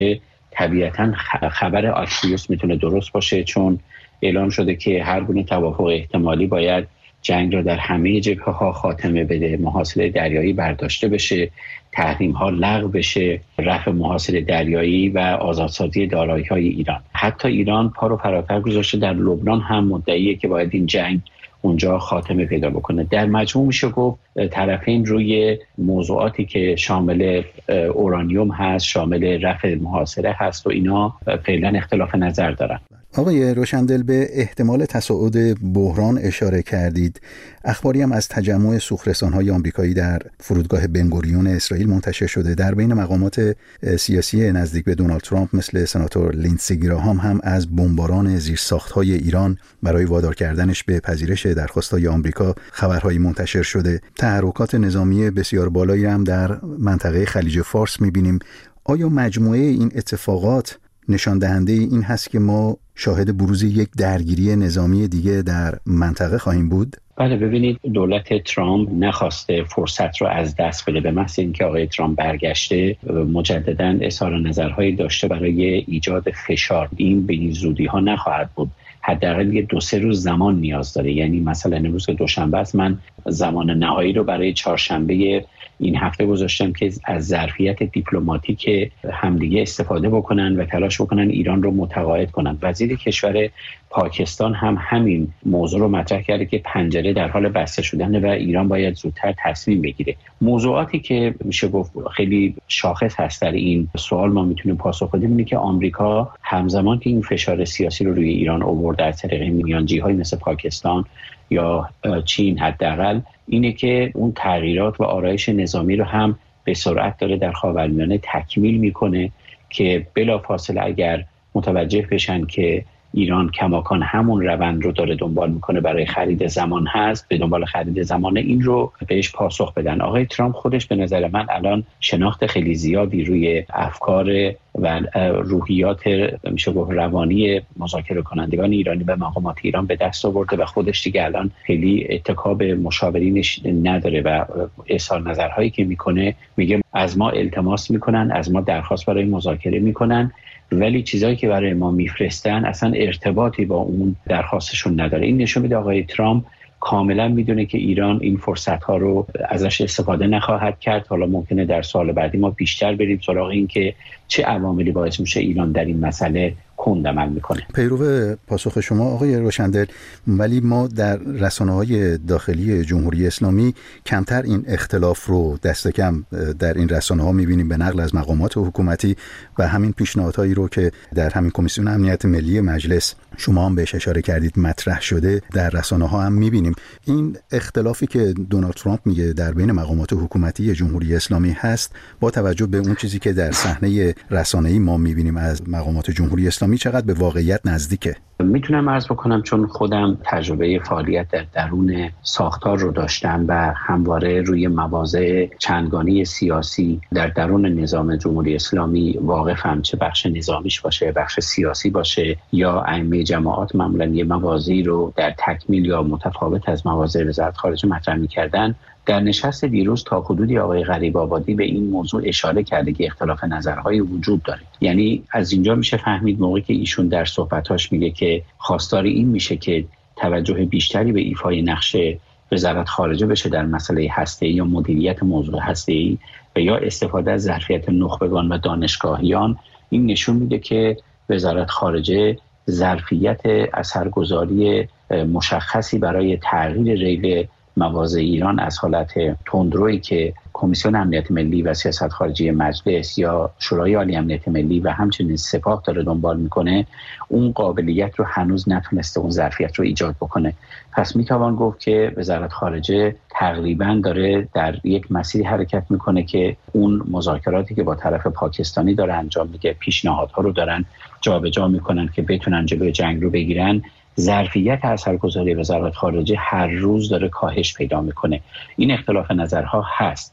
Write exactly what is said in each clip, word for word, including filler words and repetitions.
طبیعتاً خبر آکسیوس میتونه درست باشه، چون اعلام شده که هر گونه توافق احتمالی باید جنگ را در همه جبهه ها خاتمه بده، محاصره دریایی برداشته بشه، تحریم ها لغو بشه، رفع محاصره دریایی و آزادسازی دارایی های ایران. حتی ایران پا رو فراتر گذاشته، در لبنان هم مدعیه که باید این جنگ اونجا خاتمه پیدا بکنه. در مجموع میشه گفت طرفین روی موضوعاتی که شامل اورانیوم هست، شامل رفع محاصره هست و اینا فعلا اختلاف نظر دارن. آقای روشندل، به احتمال تصاعد بحران اشاره کردید. اخباری هم از تجمع سوخرسان‌های آمریکایی در فرودگاه بنگوریون اسرائیل منتشر شده. در بین مقامات سیاسی نزدیک به دونالد ترامپ مثل سناتور لیندسی گراهام هم از بمباران زیرساخت‌های ایران برای وادار کردنش به پذیرش درخواست‌های آمریکا خبرهایی منتشر شده. تحرکات نظامی بسیار بالایی هم در منطقه خلیج فارس می‌بینیم. آیا مجموعه این اتفاقات نشان دهنده این هست که ما شاهد بروز یک درگیری نظامی دیگه در منطقه خواهیم بود؟ بله، ببینید دولت ترامپ نخواسته فرصت رو از دست بده. به محض اینکه آقای ترامپ برگشته مجددا اظهار نظرهایی داشته برای ایجاد فشار. این به این زودی ها نخواهد بود، حداقل یه دو سه روز زمان نیاز داره. یعنی مثلا امروز که دوشنبه است، من زمان نهایی رو برای چهارشنبه این هفته گذاشتم که از ظرفیت دیپلماتیک همدیگه استفاده بکنن و تلاش بکنن ایران رو متقاعد کنن. وزیر کشور پاکستان هم همین موضوع رو مطرح کرده که پنجره در حال بسته شدن و ایران باید زودتر تصمیم بگیره. موضوعاتی که میشه گفت خیلی شاخص هست در این سوال ما میتونیم پاسخ بدیم اینه که آمریکا همزمان که این فشار سیاسی رو روی ایران آورد از طریق میانجی‌های مثل پاکستان یا چین، حداقل اینه که اون تغییرات و آرایش نظامی رو هم به سرعت داره در خاورمیانه تکمیل میکنه که بلافاصله اگر متوجه بشن که ایران کماکان همون روند رو داره دنبال میکنه برای خرید زمان هست، به دنبال خرید زمان این رو بهش پاسخ بدن. آقای ترامپ خودش به نظر من الان شناخت خیلی زیادی روی افکار و روحیات میشه گفت روانی مذاکره کنندگان ایرانی و مقامات ایران به دست آورده و خودش دیگه الان خیلی اتکا به مشاورینش نداره و اظهار نظرهایی که میکنه میگه از ما التماس میکنن، از ما درخواست برای مذاکره میکنن، ولی چیزایی که برای ما میفرستن اصلا ارتباطی با اون درخواستشون نداره. این نشون میده آقای ترامپ کاملا میدونه که ایران این فرصت ها رو ازش استفاده نخواهد کرد. حالا ممکنه در سال بعدی ما بیشتر بریم سراغ این که چه عواملی باعث میشه ایران در این مسئله کند عمل میکنه. پیرو پاسخ شما آقای روشندل، ولی ما در رسانه‌های داخلی جمهوری اسلامی کمتر این اختلاف رو دست کم در این رسانه‌ها میبینیم به نقل از مقامات حکومتی و همین پیشنهادهایی رو که در همین کمیسیون امنیت ملی مجلس شما هم بهش اشاره کردید مطرح شده در رسانه‌ها هم میبینیم. این اختلافی که دونالد ترامپ میگه در بین مقامات حکومتی جمهوری اسلامی هست، با توجه به اون چیزی که در صحنه رسانه‌ای ما میبینیم از مقامات جمهوری اسلامی، چقدر به واقعیت نزدیکه؟ میتونم عرض بکنم چون خودم تجربه فعالیت در درون ساختار رو داشتم و همواره روی مواضع چندگانه سیاسی در درون نظام جمهوری اسلامی واقفم، چه بخش نظامیش باشه، بخش سیاسی باشه یا ائمه جماعات معمولا یه مواضعی رو در تکمیل یا متفاوت از مواضع وزارت خارجه مطرح می‌کردن. در نشست دیروز تا حدودی آقای غریب‌آبادی به این موضوع اشاره کرده که اختلاف نظرهای وجود داره. یعنی از اینجا میشه فهمید موقعی که ایشون در صحبتاش میگه که خواستار این میشه که توجه بیشتری به ایفای نقش وزارت خارجه بشه در مسئله هسته‌ای یا مدیریت موضوع هسته‌ای و یا استفاده از ظرفیت نخبگان و دانشگاهیان، این نشون میده که وزارت خارجه ظرفیت اثرگذاری مشخصی برای تغییر ریل مواضع ایران از حالت تندرویی که کمیسیون امنیت ملی و سیاست خارجی مجلس یا شورای عالی امنیت ملی و همچنین سپاه داره دنبال میکنه، اون قابلیت رو هنوز نتونسته اون ظرفیت رو ایجاد بکنه. پس میتوان گفت که وزارت خارجه تقریبا داره در یک مسیری حرکت میکنه که اون مذاکراتی که با طرف پاکستانی داره انجام میده، پیشنهادها رو دارن جابجا میکنن که بتونن جلوی جنگ رو بگیرن. ظرفیت اثرگذاری وزارت خارجه هر روز داره کاهش پیدا میکنه. این اختلاف نظرها هست،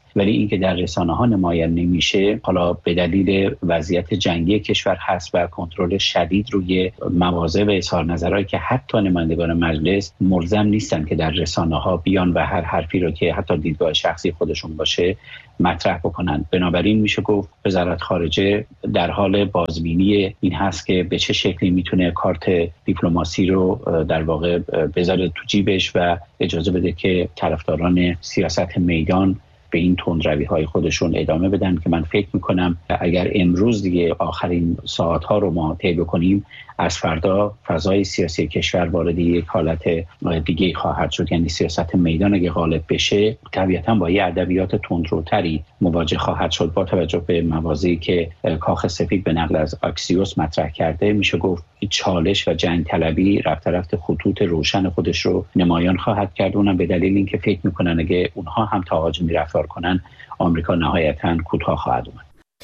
ولی اینکه در رسانه ها نمایان نمیشه، حالا به دلیل وضعیت جنگی کشور هست و کنترل شدید روی مواضع و اظهار نظرهایی که حتی نمایندگان مجلس ملزم نیستن که در رسانه ها بیان و هر حرفی رو که حتی دیدگاه شخصی خودشون باشه مطرح بکنن. بنابراین میشه گفت وزارت خارجه در حال بازبینی این هست که به چه شکلی میتونه کارت دیپلماسی رو در واقع بذاره تو جیبش و اجازه بده که طرفداران سیاست میدان به این تندروی‌های خودشون ادامه بدن، که من فکر میکنم اگر امروز دیگه آخرین ساعت‌ها رو ما طی بکنیم، از فردا فضای سیاسی کشور وارد یک حالت دیگه خواهد شد. یعنی سیاست میدان اگه غالب بشه طبیعتاً با یه ادبیات تندروتری مواجه خواهد شد. با توجه به مواضعی که کاخ سفید به نقل از آکسیوس مطرح کرده، میشه گفت چالش و جنگ طلبی رفت رفت خطوط روشن خودش رو نمایان خواهد کرد. اونم به دلیل اینکه فکر میکنن اگه اونها هم تهاجمی رفتار کنن، آمریکا نهایتاً کوتاه خواهد اومد.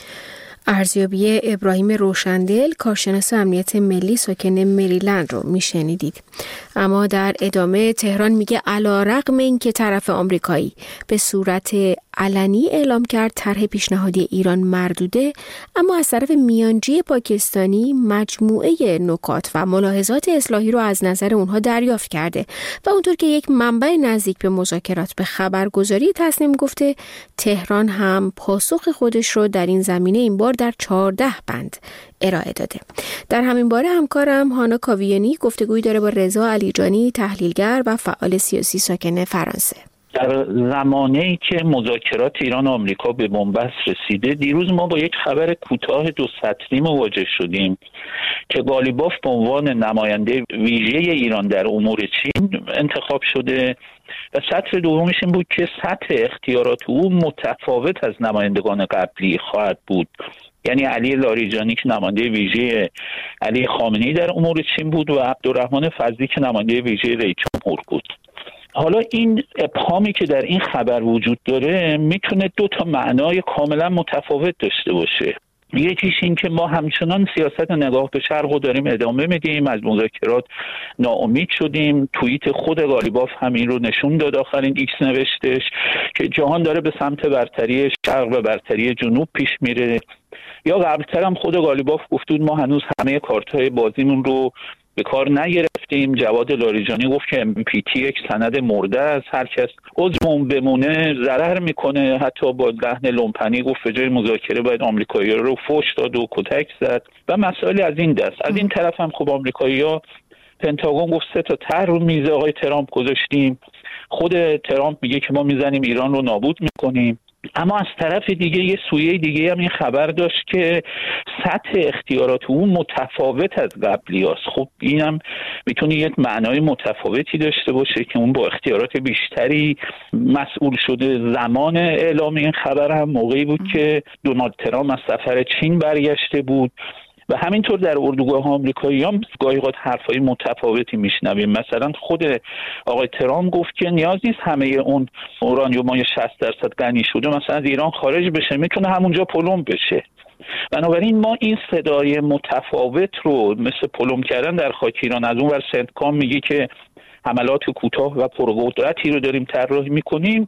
ارزیابی ابراهیم روشندل، کارشناس امنیت ملی ساکن مریلند رو میشنیدید. اما در ادامه تهران میگه علیرغم اینکه طرف آمریکایی به صورت علنی اعلام کرد طرح پیشنهادی ایران مردوده، اما از طرف میانجی پاکستانی مجموعه نکات و ملاحظات اصلاحی رو از نظر اونها دریافت کرده و اونطور که یک منبع نزدیک به مذاکرات به خبرگزاری تصنیم گفته، تهران هم پاسخ خودش رو در این زمینه این بار در چهارده بند ارائه داده. در همین باره همکارم هانا کاویانی گفتگویی داره با رضا علیجانی، تحلیلگر و فعال سیاسی ساکن فرانسه. در زمانه‌ای که مذاکرات ایران و آمریکا به بنبست رسیده، دیروز ما با یک خبر کوتاه دو سطری مواجه شدیم که قالیباف به عنوان نماینده ویژه ایران در امور چین انتخاب شده و سطر دومش این بود که سطح اختیارات او متفاوت از نمایندگان قبلی خواهد بود. یعنی علی لاریجانی که نماینده ویژه علی خامنه‌ای در امور چین بود و عبدالرحمن فضلی که نماینده ویژه رئیس جمهور بود. حالا این ابهامی که در این خبر وجود داره میتونه دو تا معنای کاملا متفاوت داشته باشه. یکیش این که ما همچنان سیاست نگاه به شرق رو داریم ادامه میدیم، از مذاکرات ناامید شدیم. توییت خود قالیباف همین رو نشون داد، آخرین ایکس نوشتش که جهان داره به سمت برتری شرق و برتری جنوب پیش میره. یا قبلتر هم خود قالیباف گفت بود ما هنوز همه کارت‌های بازیمون رو به کار نگرفتیم. جواد لاریجانی گفت که ام پی تی یک سند مرده است، هر کس عضومون بمونه ضرر میکنه. حتی با لحن لومپنی گفت به جای مذاکره باید آمریکایی‌ها رو فوش داد و کتک زد و مسائل از این دست. از این طرف هم خب آمریکایی‌ها، پنتاگون گفت سه تا طرح رو میز آقای ترامپ گذاشتیم. خود ترامپ میگه که ما میزنیم ایران رو نابود میکنیم. اما از طرف دیگه یه سویه دیگه هم این خبر داشت که سطح اختیارات او متفاوت از قبلی هست. خب اینم میتونه یک معنای متفاوتی داشته باشه که اون با اختیارات بیشتری مسئول شده. زمان اعلام این خبر هم موقعی بود که دونالد ترامپ از سفر چین برگشته بود و همینطور در اردوگاه آمریکایی هم گاهی اوقات حرفای متفاوتی میشنویم. مثلا خود آقای ترامپ گفت که نیاز نیست همه اون اورانیومای شصت درصد غنی شده مثلا از ایران خارج بشه، میتونه همونجا پلم بشه. بنابراین ما این صدای متفاوت رو مثل پلم کردن در خاک ایران، از اون ور سنتکام میگه که حملات کوتاه و پرقدرتی رو داریم طراحی میکنیم،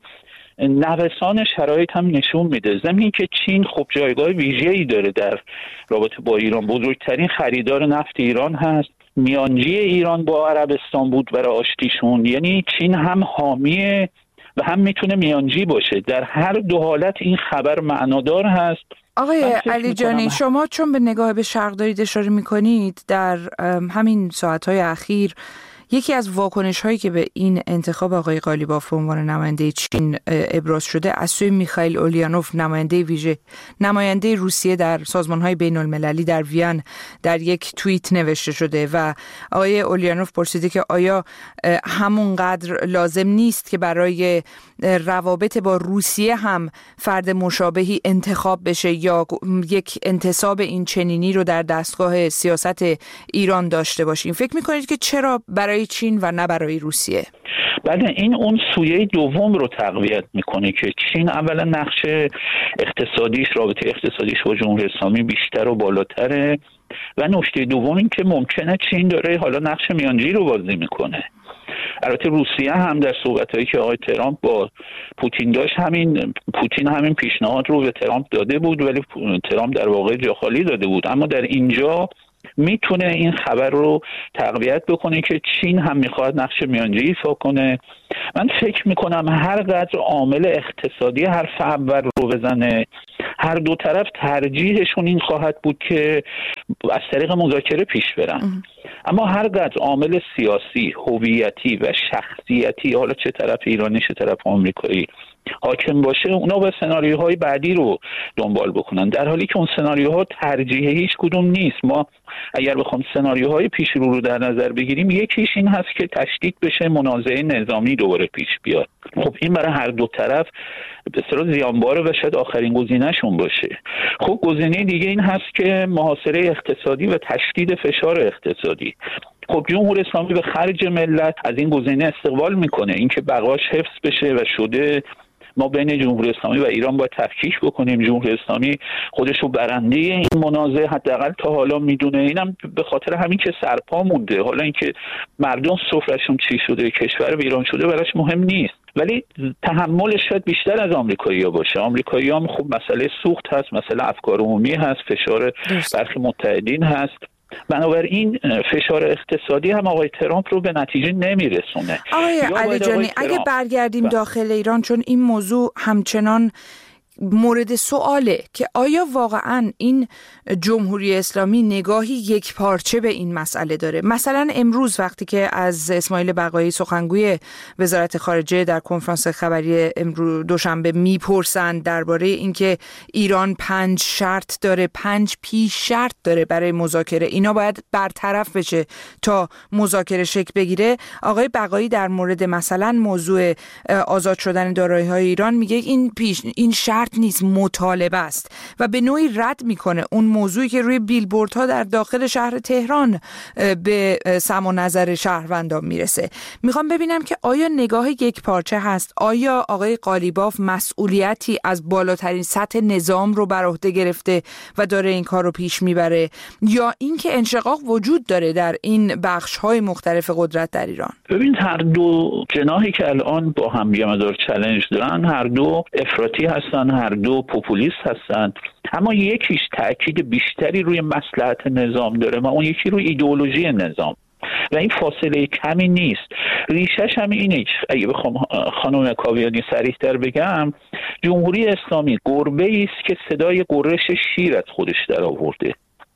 نوسان شرایط هم نشون میده. ضمن که چین خب جایگاه ویژه‌ای داره در رابطه با ایران، بزرگترین خریدار نفت ایران هست، میانجی ایران با عربستان بود برای آشتیشون. یعنی چین هم حامی و هم میتونه میانجی باشه. در هر دو حالت این خبر معنادار هست. آقای علیجانی، شما چون به نگاه به شرق دارید اشاره میکنید، در همین ساعتهای اخیر یکی از واکنش هایی که به این انتخاب آقای قالیباف به عنوان نماینده چین ابراز شده از سوی میخائیل اولیانوف، نماینده ویژه نماینده روسیه در سازمان های بین المللی در وین، در یک توییت نوشته شده و آقای اولیانوف پرسیده که آیا همونقدر لازم نیست که برای روابط با روسیه هم فرد مشابهی انتخاب بشه یا یک انتصاب این چنینی رو در دستگاه سیاست ایران داشته باشیم؟ فکر میکنید که چرا برای چین و نه برای روسیه؟ بله، این اون سویه دوم رو تقویت میکنه که چین اولا نقش اقتصادیش، رابطه اقتصادیش با جمهوری اسلامی بیشتر و بالاتره و نکته دوم این که ممکنه چین داره حالا نقش میانجی رو بازی میکنه البته روسیه هم در صحبت‌هایی که آقای ترامپ با پوتین داشت همین پوتین همین پیشنهاد رو به ترامپ داده بود، ولی ترامپ در واقع جا خالی داده بود. اما در اینجا میتونه این خبر رو تقویت بکنه که چین هم میخواد نقش میانجی ایفا کنه. من فکر میکنم هر قدر عامل اقتصادی حرف اول رو بزنه، هر دو طرف ترجیحشون این خواهد بود که از طریق مذاکره پیش برن. اما هر قدر عامل سیاسی، هویتی و شخصیتی، حالا چه طرف ایرانی چه طرف آمریکایی، حاکم باشه، اونا با سناریوهای بعدی رو دنبال بکنن، در حالی که اون سناریوها ترجیح هیچ کدوم نیست. ما اگر بخوام سناریوهای پیش رو رو در نظر بگیریم، یکیش این هست که تشدید بشه، منازعه نظامی دوباره پیش بیاد. خب این برای هر دو طرف به اصطلاح زیانباره و شاید آخرین گزینه‌شون باشه. خب گزینه دیگه این هست که محاصره اقتصادی و تشدید فشار اقتصادی. خب جمهوری اسلامی به خرج ملت از این گزینه استقبال میکنه، اینکه بقاش حفظ بشه و شده ما بین جمهوری اسلامی و ایران باید تفکیک بکنیم. جمهوری اسلامی خودش رو برنده این منازعه حداقل تا حالا میدونه، اینم به خاطر همین که سرپا مونده. حالا اینکه مردم سفرهشون چی شده، کشور ویران شده، براش مهم نیست، ولی تحملش شاید بیشتر از آمریکایی‌ها باشه. آمریکایی‌ها هم خب مسئله سوخت هست، مسئله افکار عمومی هست، فشار برخی متحدین هست. بنابراین فشار اقتصادی هم آقای ترامپ رو به نتیجه نمیرسونه. آقای علی جانی اگه برگردیم داخل ایران، چون این موضوع همچنان مورد سواله که آیا واقعا این جمهوری اسلامی نگاهی یک پارچه به این مسئله داره؟ مثلا امروز وقتی که از اسماعیل بقایی سخنگوی وزارت خارجه در کنفرانس خبری امروز دوشنبه میپرسند درباره اینکه ایران پنج شرط داره، پنج پیش شرط داره برای مذاکره، اینا باید برطرف بشه تا مذاکره شکل بگیره، آقای بقایی در مورد مثلا موضوع آزاد شدن دارایی‌های ایران میگه این پیش این شرط نیست، مطالبه است و به نوعی رد میکنه اون موضوعی که روی بیلبوردها در داخل شهر تهران به سمع و نظر شهروندان میرسه. میخوام ببینم که آیا نگاه یک پارچه هست؟ آیا آقای قالیباف مسئولیتی از بالاترین سطح نظام رو بر عهده گرفته و داره این کار رو پیش میبره، یا اینکه انشقاق وجود داره در این بخش‌های مختلف قدرت در ایران؟ ببین هر دو جناحی که الان با هم یه مقدار چالش دارن، هر دو افراطی هستن، هر دو پوپولیست هستن، اما یکیش تأکید بیشتری روی مصلحت نظام داره و اون یکی روی ایدئولوژی نظام و این فاصله کمی نیست. ریشش هم اینه، اگه بخوام خانم کاویانی صریح‌تر بگم، جمهوری اسلامی گربه‌ای است که صدای غرش شیر از خودش در آورده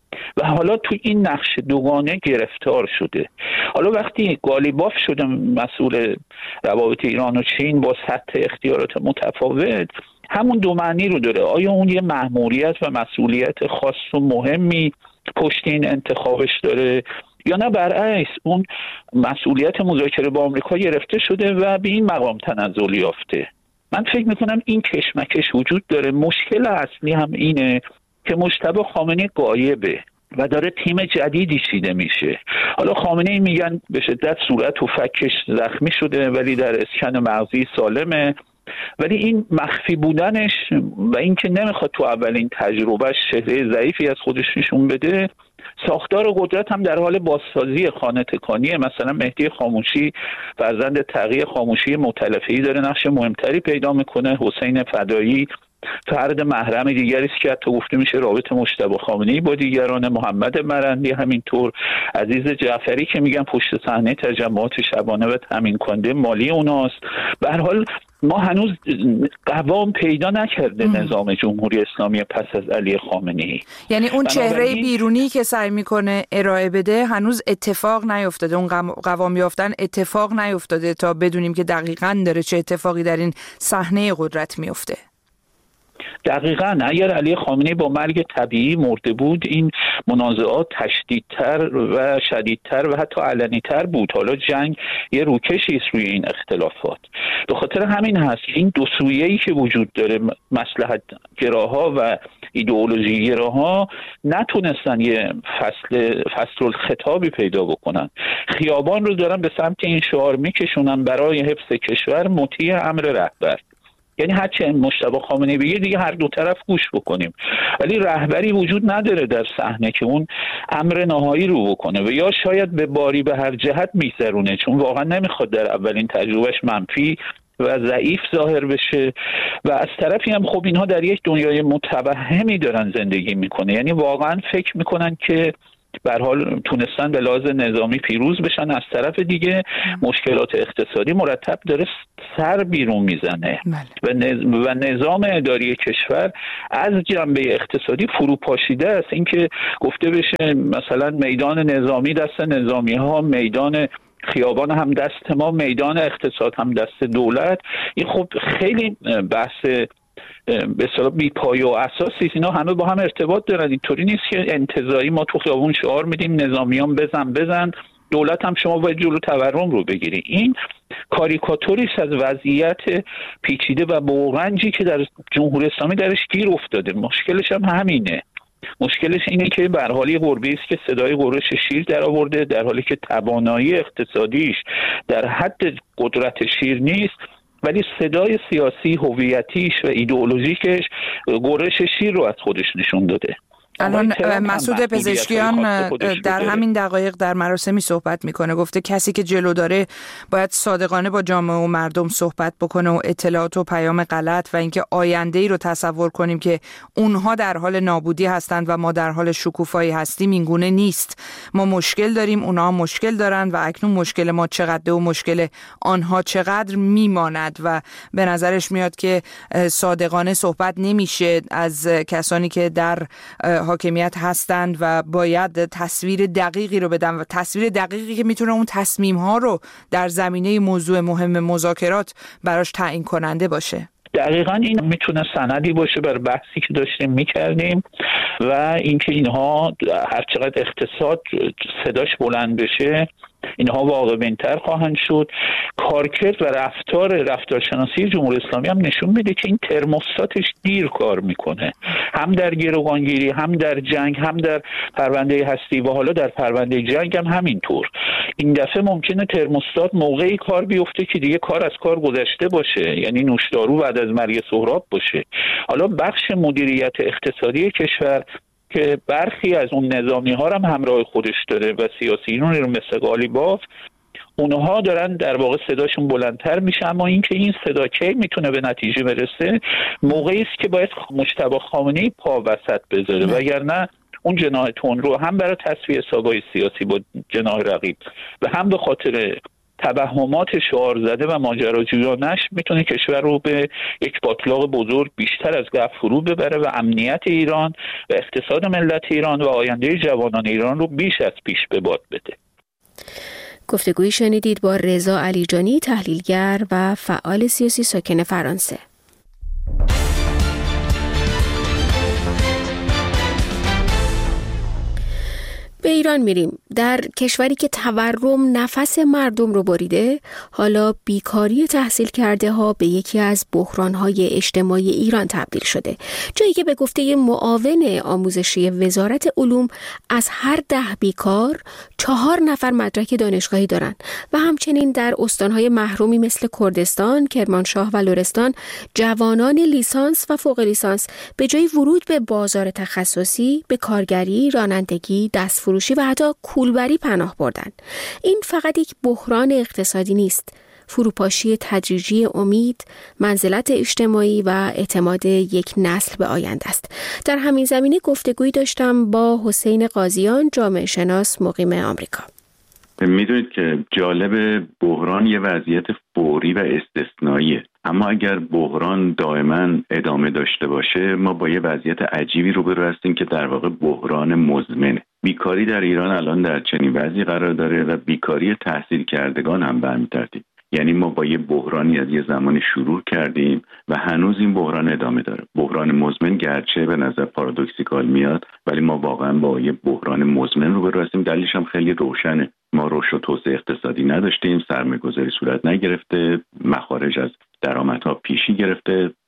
و حالا تو این نقش دوگانه گرفتار شده. حالا وقتی قالیباف شده مسئول روابط ایران و چین با سطح اختیارات متفاوت، همون دو معنی رو داره. آیا اون یه مأموریت و مسئولیت خاص و مهمی پشت این انتخابش داره، یا نه برعکس اون مسئولیت مذاکره با آمریکا گرفته شده و به این مقام تنزل یافته؟ من فکر میکنم این کشمکش وجود داره. مشکل اصلی هم اینه که مجتبی خامنه‌ای غایبه و داره تیم جدیدی چیده میشه. حالا خامنه‌ای میگن به شدت صورت و فکش زخمی شده ولی در اسکن مغزی سالمه، ولی این مخفی بودنش و اینکه نمیخواد تو اولین تجربهش چهره ضعیفی از خودش نشون بده، ساختار قدرت هم در حال بازسازی خانه تکانیه. مثلا مهدی خاموشی فرزند تقی خاموشی مؤتلفه‌ای داره نقش مهمتری پیدا میکنه. حسین فدایی فرد محرم دیگری است که حتی گفته میشه رابط مجتبی خامنه‌ای با دیگران. محمد مرندی همینطور، عزیز جعفری که میگن پشت صحنه تجمعات شبانه و تامین کننده مالی اوناست. به هر حال ما هنوز قوام پیدا نکرده م. نظام جمهوری اسلامی پس از علی خامنه‌ای. یعنی اون چهره بیرونی که سعی میکنه ارائه بده هنوز اتفاق نیفتاده، اون قوام یافتن اتفاق نیفتاده تا بدونیم که دقیقاً داره چه اتفاقی در این صحنه قدرت میفته. دقیقاً اگر علی خامنه‌ای با مرگ طبیعی مرده بود، این منازعات تشدیدتر و شدیدتر و حتی علنی‌تر بود. حالا جنگ یه روکشی است روی این اختلافات. به خاطر همین هست این دو سویه‌ای که وجود داره، مصلحت گراها و ایدئولوژی گراها، نتونستن یه فصل فصل الخطابی پیدا بکنن. خیابان رو دارن به سمت این شعار میکشونن برای حفظ کشور مطیع امر رهبر. یعنی هرچی مجتبی خامنه‌ای بگه دیگه هر دو طرف گوش بکنیم، ولی رهبری وجود نداره در صحنه که اون امر نهایی رو بکنه و یا شاید به باری به هر جهت می‌گذرونه، چون واقعا نمیخواد در اولین تجربهش منفی و ضعیف ظاهر بشه و از طرفی هم خب اینها در یک دنیای متوهمی دارن زندگی میکنه، یعنی واقعا فکر میکنن که به هر حال تونستن به لحاظ نظامی پیروز بشن، از طرف دیگه مشکلات اقتصادی مرتب داره سر بیرون میزنه و و نظام اداری کشور از جنبه اقتصادی فروپاشیده است. اینکه گفته بشه مثلا میدان نظامی دست نظامی ها، میدان خیابان هم دست ما، میدان اقتصاد هم دست دولت، این خب خیلی بحث به اصطلاح بی پایه و اساسی، اینا همه با هم ارتباط دارن. اینطوری نیست که انتزاعی ما تو خیابون شعار میدیم نظامیان بزن بزن، دولت هم شما باید جلو تورم رو بگیری. این کاریکاتوری از وضعیت پیچیده و بوغنجی که در جمهوری اسلامی درش گیر افتاده. مشکلش هم همینه، مشکلش اینه که به هر حال یه گربه است که صدای غرش شیر در آورده، در حالی که توانایی اقتصادیش در حد قدرت شیر نیست، ولی صدای سیاسی هویتیش و ایدئولوژیکش غرش شیر رو از خودش نشون داده. الان مسعود پزشکیان در همین دقایق در مراسمی صحبت میکنه، گفته کسی که جلو داره باید صادقانه با جامعه و مردم صحبت بکنه و اطلاعات و پیام غلط و اینکه آینده‌ای رو تصور کنیم که اونها در حال نابودی هستند و ما در حال شکوفایی هستیم اینگونه نیست. ما مشکل داریم، اونها مشکل دارن و اکنون مشکل ما چقدر و مشکل آنها چقدر میماند و به نظرش میاد که صادقانه صحبت نمیشه از کسانی که در حاکمیت هستند و باید تصویر دقیقی رو بدن و تصویر دقیقی که میتونه اون تصمیم ها رو در زمینه موضوع مهم مذاکرات براش تعیین کننده باشه. دقیقاً این میتونه سندی باشه بر بحثی که داشتیم میکردیم و اینکه اینها هر چقدر اقتصاد صداش بلند بشه اینها واقع بین‌تر خواهند شد. کارکرد و رفتار رفتارشناسی جمهوری اسلامی هم نشون میده که این ترموستاتش دیر کار میکنه، هم در گروگانگیری، هم در جنگ، هم در پرونده هستی و حالا در پرونده جنگ هم همینطور. این دفعه ممکنه ترموستات موقعی کار بیفته که دیگه کار از کار گذشته باشه، یعنی نوشدارو بعد از مرگ سهراب باشه. حالا بخش مدیریت اقتصادی کشور که برخی از اون نظامی ها هم همراه خودش داره و سیاسیون رو مثل قالیباف، اونها دارن در واقع صداشون بلندتر میشه، اما اینکه این صدا کی میتونه به نتیجه برسه موقعی است که باید مجتبی خامنه‌ای پا وسط بذاره، وگرنه اون جناح تندرو هم برای تصفیه حسابای سیاسی با جناح رقیب و هم به خاطر توهمات شعار زده و ماجراجویانش میتونه کشور رو به یک باطلاق بزرگ بیشتر از قبل فرو ببره و امنیت ایران و اقتصاد ملت ایران و آینده جوانان ایران رو بیش از پیش به باد بده. گفتگویی شنیدید با رضا علیجانی، تحلیلگر و فعال سیاسی ساکن فرانسه. به ایران میریم. در کشوری که تورم نفس مردم رو بریده، حالا بیکاری تحصیل کرده ها به یکی از بحران‌های اجتماعی ایران تبدیل شده. جایی که به گفته معاون آموزشی وزارت علوم از هر ده بیکار چهار نفر مدرک دانشگاهی دارن و همچنین در استان‌های محرومی مثل کردستان، کرمانشاه و لرستان جوانان لیسانس و فوق لیسانس به جای ورود به بازار تخصصی به کارگری، رانندگی، دست فروشی و حتی کولبری پناه بردن. این فقط یک بحران اقتصادی نیست، فروپاشی تدریجی امید، منزلت اجتماعی و اعتماد یک نسل به آینده است. در همین زمینه گفتگویی داشتم با حسین قاضیان، جامعه شناس مقیم آمریکا. میدونید که جالب، بحران یه وضعیت فوری و استثنائیه، اما اگر بحران دائما ادامه داشته باشه ما با یه وضعیت عجیبی روبرو هستیم که در واقع بحران مزمنه. بیکاری در ایران الان در چنین وضعی قرار داره و بیکاری تحصیل کردگان هم به همین ترتیب. یعنی ما با یه بحرانی از یه زمانی شروع کردیم و هنوز این بحران ادامه داره. بحران مزمن گرچه به نظر پارادوکسیکال میاد، ولی ما واقعا با یه بحران مزمن روبرو هستیم. دلیلش هم خیلی روشنه. ما رشد و توسعه اقتصادی نداشتیم، سرمایه‌گذاری صورت نگرفته، مخارج از درآمدها پیشی گرفته،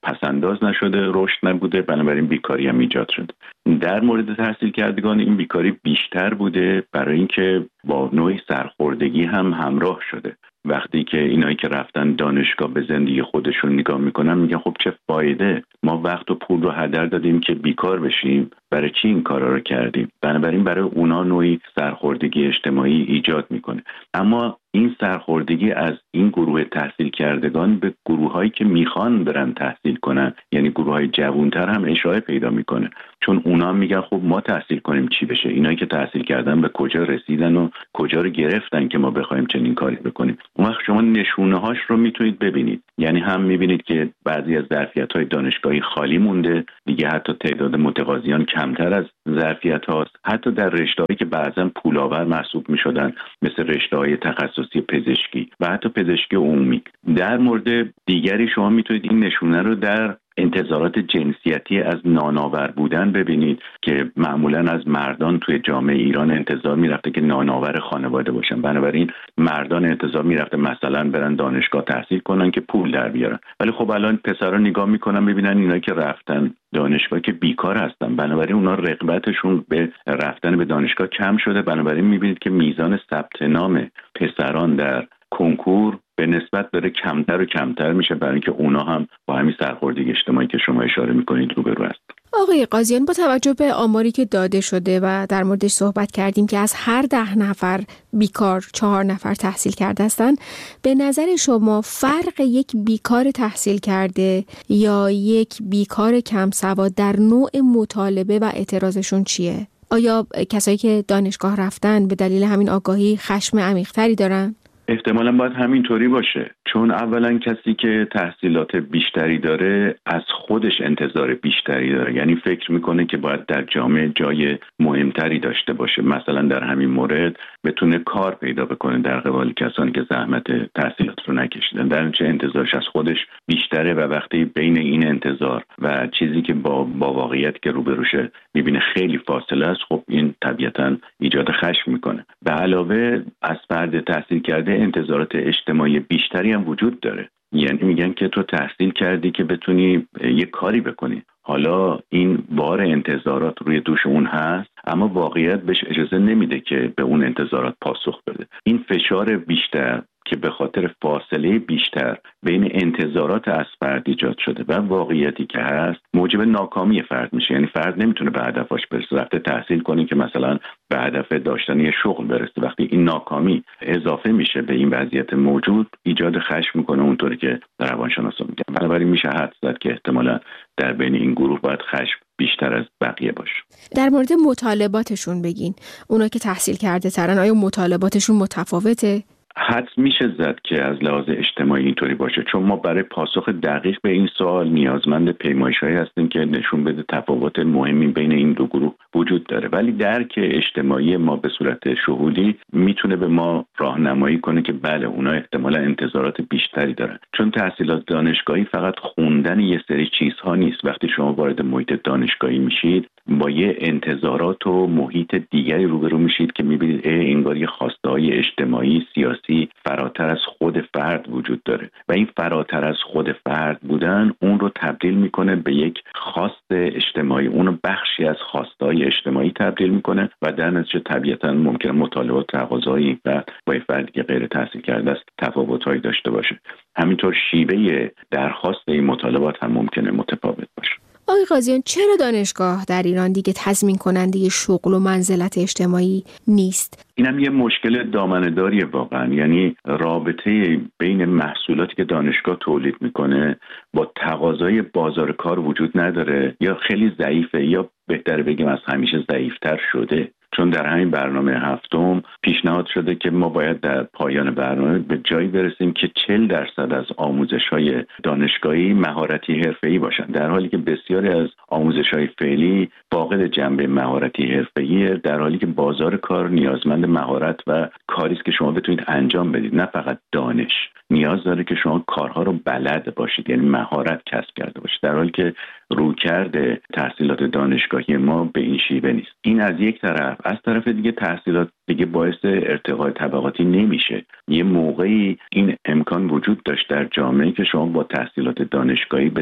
پسنداز نشده، رشد نبوده، بنابراین بیکاری هم ایجاد شده. در مورد تحصیل کردگان این بیکاری بیشتر بوده برای اینکه با نوعی سرخوردگی هم همراه شده. وقتی که اینایی که رفتن دانشگاه به زندگی خودشون نگاه میکنن میگن خب چه فایده، ما وقت و پول رو هدر دادیم که بیکار بشیم، برای چی این کارا رو کردیم؟ بنابراین برای اونا نوعی سرخوردگی اجتماعی ایجاد میکنه. اما این سرخوردگی از این گروه تحصیل کردگان به گروهایی که میخوان برن تحصیل کنن، یعنی گروههای جوانتر هم اشاره پیدا میکنه، چون اونا میگن خب ما تحصیل کنیم چی بشه؟ اینایی که تحصیل کردن به کجا رسیدن و کجا رو گرفتن که ما بخوایم چنین کاری بکنیم؟ اون وقت شما نشونه هاش رو میتونید ببینید، یعنی هم میبینید که بعضی از ظرفیت‌های دانشگاهی خالی مونده، دیگه حتی تعداد متقاضیان کمتر از ظرفیت هاست، حتی در رشته‌هایی که بعضا پولآور محسوب میشدن مثل رشته‌های تخصصی پزشکی و حتی پزشکی عمومی. در مورد دیگری شما میتونید این نشونه رو در انتظارات جنسیتی از نانآور بودن ببینید که معمولا از مردان توی جامعه ایران انتظار میرفته که نانآور خانواده باشن، بنابراین مردان انتظار میرفته مثلا برن دانشگاه تحصیل کنن که پول در بیارن. ولی خب الان پسرا نگاه میکنن ببینن اینا که رفتن دانشگاه که بیکار هستن، بنابراین اونا رغبتشون به رفتن به دانشگاه کم شده، بنابراین میبینید که میزان ثبت نام پسران در کنکور به نسبت داره کمتر و کمتر میشه، برای اینکه اونا هم با همین سرخوردگی اجتماعی که شما اشاره میکنید روبرو هست. آقای قاضیان، با توجه به آماری که داده شده و در موردش صحبت کردیم که از هر ده نفر بیکار چهار نفر تحصیل کرده هستن، به نظر شما فرق یک بیکار تحصیل کرده یا یک بیکار کم سواد در نوع مطالبه و اعتراضشون چیه؟ آیا کسایی که دانشگاه رفتن به دلیل همین آگاهی خشم عمیق‌تری دارن؟ احتمالاً باید همینطوری باشه، چون اولا کسی که تحصیلات بیشتری داره از خودش انتظار بیشتری داره، یعنی فکر میکنه که باید در جامعه جای مهمتری داشته باشه، مثلا در همین مورد بتونه کار پیدا بکنه در قبال کسانی که زحمت تحصیلات رو نکشیدن، در نتیجه انتظارش از خودش بیشتره و وقتی بین این انتظار و چیزی که با با واقعیت که روبروشه میبینه خیلی فاصله است، خب این طبیعتاً ایجاد خشم میکنه. به علاوه از فرد تحصیل کرده انتظارات اجتماعی بیشتری هم وجود داره، یعنی میگن که تو تحصیل کردی که بتونی یه کاری بکنی، حالا این بار انتظارات روی دوش اون هست اما واقعیت بهش اجازه نمیده که به اون انتظارات پاسخ بده. این فشار بیشتر که به خاطر فاصله بیشتر بین انتظارات از فرد ایجاد شده و واقعیتی که هست موجب ناکامی فرد میشه، یعنی فرد نمیتونه به هدفش برسه، رفته تحصیل کنه که مثلا به هدف داشتن یه شغل برسه، وقتی این ناکامی اضافه میشه به این وضعیت موجود ایجاد خشم میکنه، اونطوری که روانشناسا میگن. بنابراین میشه حدس زد که احتمالاً در بین این گروه باید خشم بیشتر از بقیه باشه. در مورد مطالباتشون بگین، اونا که تحصیل کرده ترن آیا مطالباتشون متفاوته؟ حدس میشه زد که از لحاظ اجتماعی اینطوری باشه، چون ما برای پاسخ دقیق به این سوال نیازمند پیمایش‌هایی هستیم که نشون بده تفاوت مهمی بین این دو گروه وجود داره، ولی درک اجتماعی ما به صورت شهودی میتونه به ما راهنمایی کنه که بله اونا احتمالا انتظارات بیشتری دارن، چون تحصیلات دانشگاهی فقط خوندن یه سری چیزها نیست. وقتی شما وارد محیط دانشگاهی میشید با یه انتظارات و محیط دیگری روبرو میشید که میبینید انگار یه خواسته‌های اجتماعی سیاسی فراتر از خود فرد وجود داره و این فراتر از خود فرد بودن اون رو تبدیل میکنه به یک خواست اجتماعی، اون رو بخشی از خواسته‌های اجتماعی تبدیل میکنه و در نتیجه طبیعتاً ممکنه مطالبات تقاضایی و با فردی که غیر تحصیل کرده است تفاوت‌هایی داشته باشه. همینطور شیوه درخواست این مطالبات هم ممکنه متفاوت باشه. آقای قاضیان، چرا دانشگاه در ایران دیگه تضمین کننده شغل و منزلت اجتماعی نیست؟ اینم یه مشکل دامنه‌داری واقعا، یعنی رابطه بین محصولاتی که دانشگاه تولید میکنه با تقاضای بازار کار وجود نداره، یا خیلی ضعیفه یا بهتر بگیم از همیشه ضعیفتر شده. چون در همین برنامه هفتم پیشنهاد شده که ما باید در پایان برنامه به جایی برسیم که چهل درصد از آموزش‌های دانشگاهی مهارتی حرفه‌ای باشن، در حالی که بسیاری از آموزش‌های فعلی فاقد جنبه مهارتی حرفه‌ای، در حالی که بازار کار نیازمند مهارت و کاری است که شما بتونید انجام بدید، نه فقط دانش. نیاز داره که شما کارها رو بلد باشید، یعنی مهارت کسب کرده باشید، در حالی که رویکرد تحصیلات دانشگاهی ما به این شیوه نیست. این از یک طرف. از طرف دیگه تحصیلات دیگه باعث ارتقای طبقاتی نمیشه. یه موقعی این امکان وجود داشت در جامعه که شما با تحصیلات دانشگاهی بتونید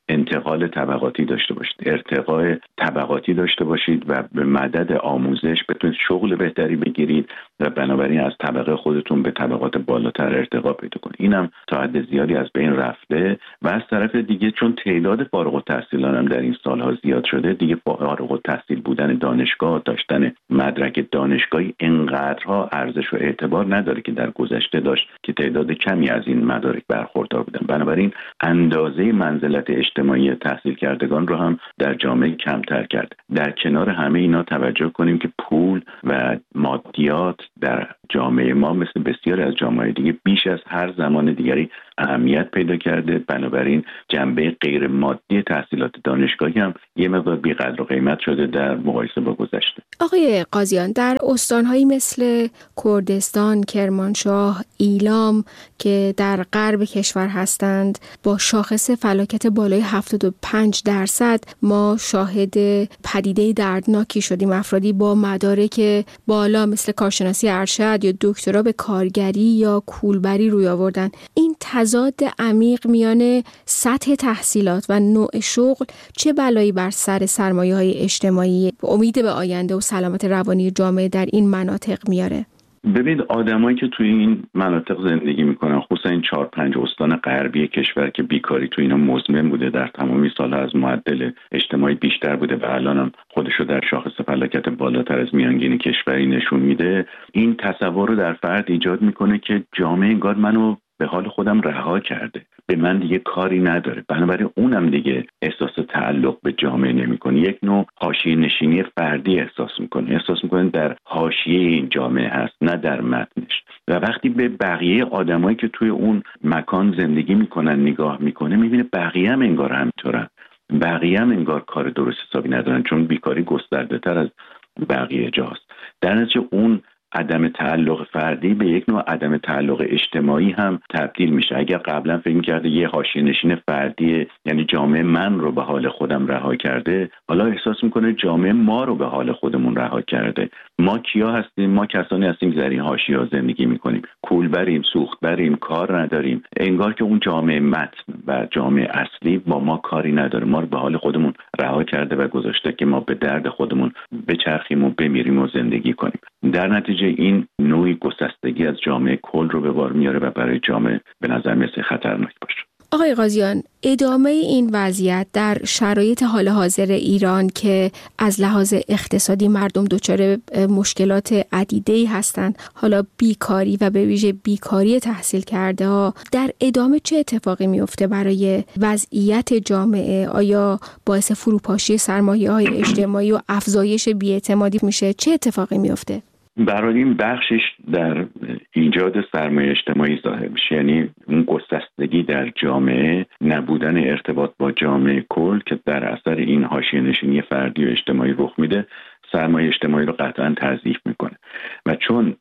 انتقال طبقاتی داشته باشید، ارتقاء طبقاتی داشته باشید و به مدد آموزش بتونید شغل بهتری بگیرید و بنابراین از طبقه خودتون به طبقات بالاتر ارتقا پیدا کنید. اینم تا حد زیادی از بین رفته و از طرف دیگه چون تعداد فارغ التحصیلان هم در این سالها زیاد شده، دیگه فارغ التحصیل بودن دانشگاه، داشتن مدرک دانشگاهی انقدرها ارزش و اعتبار نداره که در گذشته داشت که تعداد کمی از این مدارک برخوردار بودن. بنابراین اندازه منزلت اجتماعی تحصیل کردگان رو هم در جامعه کمتر کرد. در کنار همه اینا توجه کنیم که پول و مادیات در جامعه ما مثل بسیاری از جامعه دیگه بیش از هر زمان دیگری اهمیت پیدا کرده. بنابراین جنبه غیر مادی تحصیلات دانشگاهی هم یه مقدار بی‌قدر و قیمت شده در مقایسه با گذشته. آقای قاضیان، در استان‌هایی مثل کردستان، کرمانشاه، ایلام که در غرب کشور هستند با شاخص فلاکت بالای هفتاد و پنج درصد ما شاهد پدیده دردناکی شدیم. افرادی با مدارک بالا مثل کارشناسی ارشد یا دکترا به کارگری یا کولبری روی آوردن. این تضاد عمیق میان سطح تحصیلات و نوع شغل چه بلایی بر سر سرمایه‌های اجتماعی، امید به آینده و سلامت روانی جامعه در این مناطق میاره؟ ببینید آدمایی که توی این مناطق زندگی میکنن، خصوصا این چهار پنج استان غربی کشور که بیکاری توی اینا مزمن بوده، در تمامی سالها از معدل اجتماعی بیشتر بوده و الان هم خودشو در شاخص فلاکت بالاتر از میانگین کشوری نشون میده، این تصور رو در فرد ایجاد میکنه که جامعه انگار منو به حال خودم رها کرده، به من دیگه کاری نداره. بنابراین اونم دیگه احساس تعلق به جامعه نمیکنه، یک نوع حاشیه نشینی فردی احساس میکنه، احساس میکنه در حاشیه این جامعه هست نه در متنش. و وقتی به بقیه آدمایی که توی اون مکان زندگی میکنن نگاه میکنه، میبینه بقیه هم انگار همینطورن، بقیه هم انگار کار درست حسابی ندارن، چون بیکاری گسترده تر از بقیه جاست. در نتیجه اون عدم تعلق فردی به یک نوع عدم تعلق اجتماعی هم تبدیل میشه. اگر قبلا فکر می‌کرده یه حاشیه نشین فردی، یعنی جامعه من رو به حال خودم رها کرده، حالا احساس میکنه جامعه ما رو به حال خودمون رها کرده. ما کیا هستیم؟ ما کسانی هستیم که در این حاشیه‌ها زندگی میکنیم، کول بریم، سوخت بریم، کار نداریم. انگار که اون جامعه متن و جامعه اصلی با ما کاری نداره، ما رو به حال خودمون رها کرده و گذاشته که ما به درد خودمون بچرخیم و بمیریم و زندگی کنیم. در نتیجه این نوعی گسستگی از جامعه کل رو به بار میاره و برای جامعه به نظر میاد خطرناک باشه. آقای قاضیان، ادامه این وضعیت در شرایط حال حاضر ایران که از لحاظ اقتصادی مردم دچار مشکلات عدیده‌ای هستند، حالا بیکاری و به ویژه بیکاری تحصیل کرده ها، در ادامه چه اتفاقی میفته برای وضعیت جامعه؟ آیا باعث فروپاشی سرمایه‌های اجتماعی و افزایش بی‌اعتمادی میشه؟ چه اتفاقی میفته؟ برای این بخشش در ایجاد سرمایه اجتماعی ظاهر میشه، یعنی اون گسستگی در جامعه، نبودن ارتباط با جامعه کل که در اثر این حاشیه نشینی فردی و اجتماعی رخ میده، سرمایه اجتماعی رو قطعا تضعیف میکنه. و چون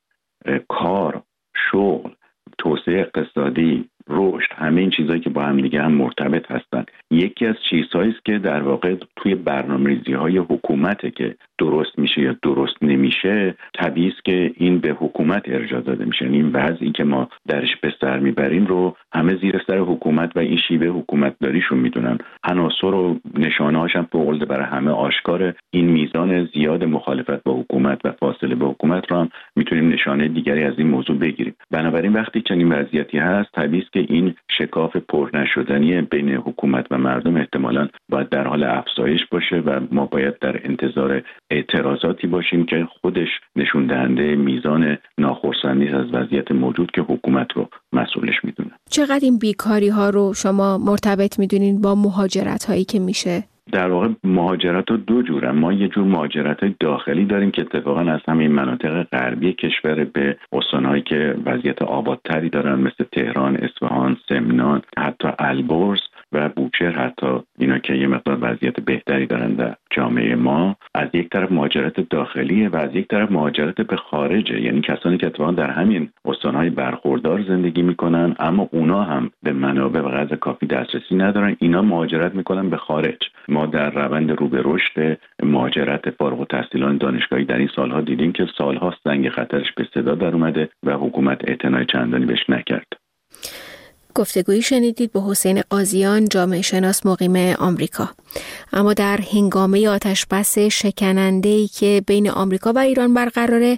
کار، شغل، توسعه اقتصادی، رشد، همه این چیزایی که با هم دیگه هم مرتبط هستن، یکی از چیزهایی است که در واقع توی برنامه‌ریزی‌های حکومته که درست میشه یا درست نمیشه، طبیعی است که این به حکومت ارجاع داده میشه. این وضعی که ما درش به سر میبریم رو همه زیر سر حکومت و این شیوه حکومت داریشون میدونن. عناصر و نشانه‌هاش هم فوق‌العاده برای همه آشکاره. این میزان زیاد مخالفت با حکومت و فاصله با حکومت رو هم میتونیم نشانه دیگری از این موضوع بگیریم. بنابراین وقتی چنین وضعیتی هست، طبیعی است که این شکاف پر نشدنی بین حکومت و مردم احتمالاً باید در حال افزایش باشه و ما باید در انتظار اعتراضاتی باشیم که خودش نشون دهنده میزان ناخرسندی از وضعیت موجود که حکومت رو مسئولش میدونه. چقدر این بیکاری ها رو شما مرتبط میدونین با مهاجرت هایی که میشه؟ در واقع مهاجرت ها دو جورن. ما یه جور مهاجرت های داخلی داریم که اتفاقا از همین مناطق غربی کشور به استان‌هایی که وضعیت آبادتری دارن مثل تهران، اصفهان، سمنان، حتی البرز و بوشهر، حتی اینا که یه مقدار وضعیت بهتری دارن در جامعه ما، از یک طرف مهاجرت داخلیه و از یک طرف مهاجرت به خارجه، یعنی کسانی که اتفاقا در همین استان‌های برخوردار زندگی میکنن اما اونا هم به منابع و غذا کافی دسترسی ندارن، اینا مهاجرت میکنن به خارج. ما در روند رو به رشد مهاجرت فارغ التحصیلان دانشگاهی در این سالها دیدیم که سالها سنگ خطرش به صدا در اومده و حکومت اعتنای چندانی بهش نکرد. گفتگویی شنیدید با حسین قاضیان، جامعه شناس مقیم آمریکا. اما در هنگامه آتشبس شکننده‌ای که بین آمریکا و ایران برقراره،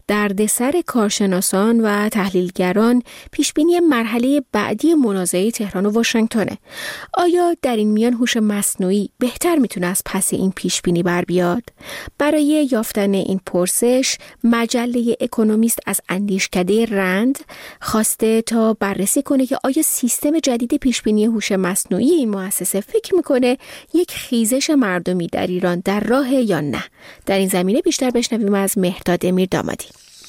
دردسر کارشناسان و تحلیلگران پیشبینی مرحله بعدی منازعه تهران و واشنگتنه. آیا در این میان هوش مصنوعی بهتر میتونه از پس این پیشبینی بر بیاد؟ برای یافتن این پرسش، مجله اکونومیست از اندیشکده رند خواسته تا بررسی کنه که آیا سیستم جدید پیشبینی هوش مصنوعی این مؤسسه فکر میکنه یک خیزش مردمی در ایران در راه یا نه. در این زمینه بیشتر بشنویم از مهرداد امیردامادی.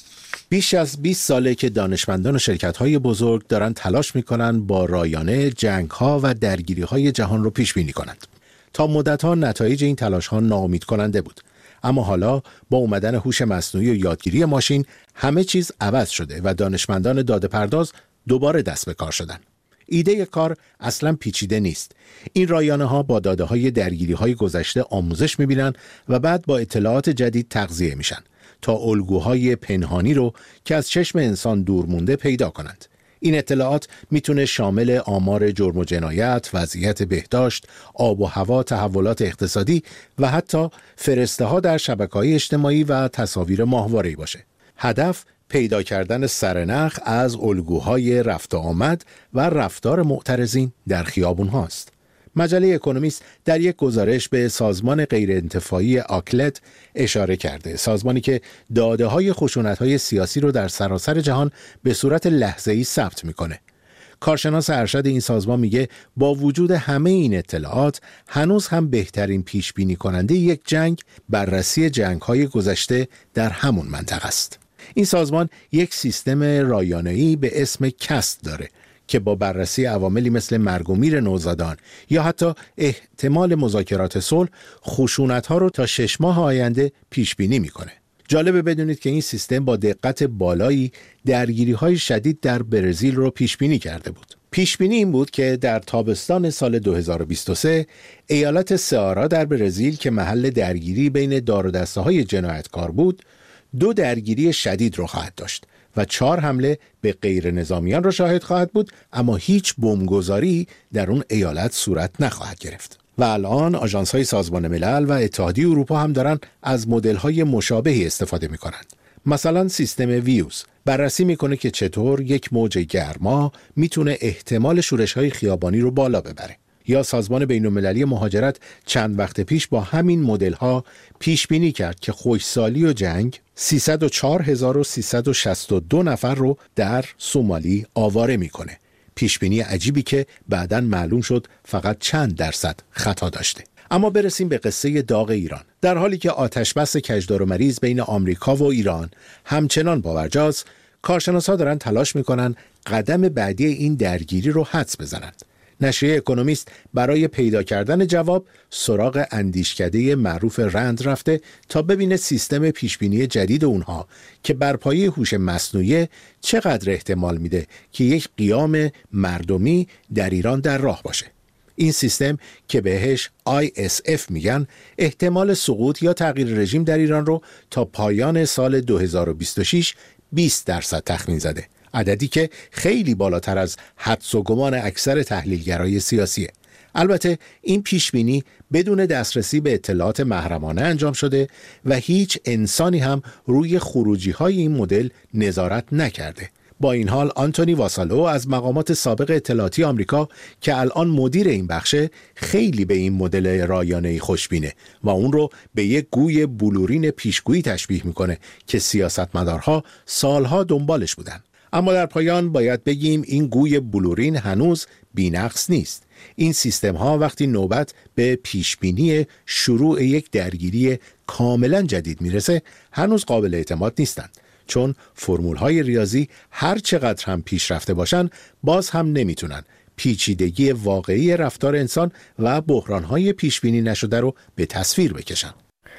بیش از بیست ساله که دانشمندان و شرکت‌های بزرگ دارن تلاش میکنن با رایانه جنگ‌ها و درگیری‌های جهان رو پیش بینی کنند. تا مدت‌ها نتایج این تلاش‌ها ناامید کننده بود. اما حالا با اومدن هوش مصنوعی و یادگیری ماشین همه چیز عوض شده و دانشمندان داده‌پرداز دوباره دست به کار شدن. ایده کار اصلا پیچیده نیست. این رایانه‌ها با داده‌های درگیری‌های گذشته آموزش می‌بینن و بعد با اطلاعات جدید تغذیه میشن تا الگوهای پنهانی رو که از چشم انسان دور مونده پیدا کنند. این اطلاعات میتونه شامل آمار جرم و جنایت، وضعیت بهداشت، آب و هوا، تحولات اقتصادی و حتی فرسته ها در شبکه‌های اجتماعی و تصاویر ماهواره‌ای باشه. هدف پیدا کردن سرنخ از الگوهای رفت و آمد و رفتار معترضین در خیابون هاست. مجله اکونومیست در یک گزارش به سازمان غیرانتفاعی آکلت اشاره کرده، سازمانی که داده‌های خشونت‌های سیاسی رو در سراسر جهان به صورت لحظه‌ای ثبت می‌کنه. کارشناس ارشد این سازمان میگه با وجود همه این اطلاعات هنوز هم بهترین پیش‌بینی کننده یک جنگ بررسی جنگ‌های گذشته در همون منطقه است. این سازمان یک سیستم رایانه‌ای به اسم کست داره که با بررسی عواملی مثل مرگ و میر نوزادان یا حتی احتمال مذاکرات صلح خشونت‌ها رو تا شش ماه آینده پیش بینی می‌کنه. جالبه بدونید که این سیستم با دقت بالایی درگیری‌های شدید در برزیل رو پیش بینی کرده بود. پیش بینی این بود که در تابستان سال دو هزار و بیست و سه ایالت سئارا در برزیل که محل درگیری بین دار و دسته‌های جنایتکار بود، دو درگیری شدید رو خواهد داشت و چهار حمله به غیر نظامیان را شاهد خواهد بود، اما هیچ بمبگذاری در اون ایالت صورت نخواهد گرفت. و الان آژانس‌های سازمان ملل و اتحادیه اروپا هم دارن از مدل‌های مشابهی استفاده می‌کنند. مثلا سیستم ویوز بررسی می‌کنه که چطور یک موج گرما میتونه احتمال شورش‌های خیابانی رو بالا ببره. یا سازمان بین‌المللی مهاجرت چند وقت پیش با همین مدل‌ها پیش بینی کرد که خشکسالی و جنگ سیصد و چهار هزار و سیصد و شصت و دو نفر رو در سومالی آواره میکنه. پیش بینی عجیبی که بعداً معلوم شد فقط چند درصد خطا داشته. اما برسیم به قصه داغ ایران. در حالی که آتشبس کجدار و مریض بین آمریکا و ایران همچنان باورجاست، کارشناسا دارن تلاش میکنن قدم بعدی این درگیری رو حدس بزنند. نشریه اکونومیست برای پیدا کردن جواب سراغ اندیشکده معروف رند رفته تا ببینه سیستم پیشبینی جدید اونها که بر پایه هوش مصنوعی چقدر احتمال میده که یک قیام مردمی در ایران در راه باشه. این سیستم که بهش آی اس اف میگن احتمال سقوط یا تغییر رژیم در ایران رو تا پایان سال دو هزار و بیست و شش بیست درصد تخمین زده، عددی که خیلی بالاتر از حدس و گمان اکثر تحلیلگرای سیاسیه. البته این پیشبینی بدون دسترسی به اطلاعات محرمانه انجام شده و هیچ انسانی هم روی خروجی‌های این مدل نظارت نکرده. با این حال آنتونی واسالو از مقامات سابق اطلاعاتی آمریکا که الان مدیر این بخشه خیلی به این مدل رایانه‌ای خوشبینه و اون رو به یک گوی بلورین پیشگویی تشبیه میکنه که سیاستمدارها سالها دنبالش بودن. اما در پایان باید بگیم این گوی بلورین هنوز بی‌نقص نیست. این سیستم ها وقتی نوبت به پیشبینی شروع یک درگیری کاملا جدید میرسه هنوز قابل اعتماد نیستند، چون فرمول های ریاضی هر چقدر هم پیشرفته باشن باز هم نمیتونن پیچیدگی واقعی رفتار انسان و بحران های پیشبینی نشده رو به تصویر بکشن.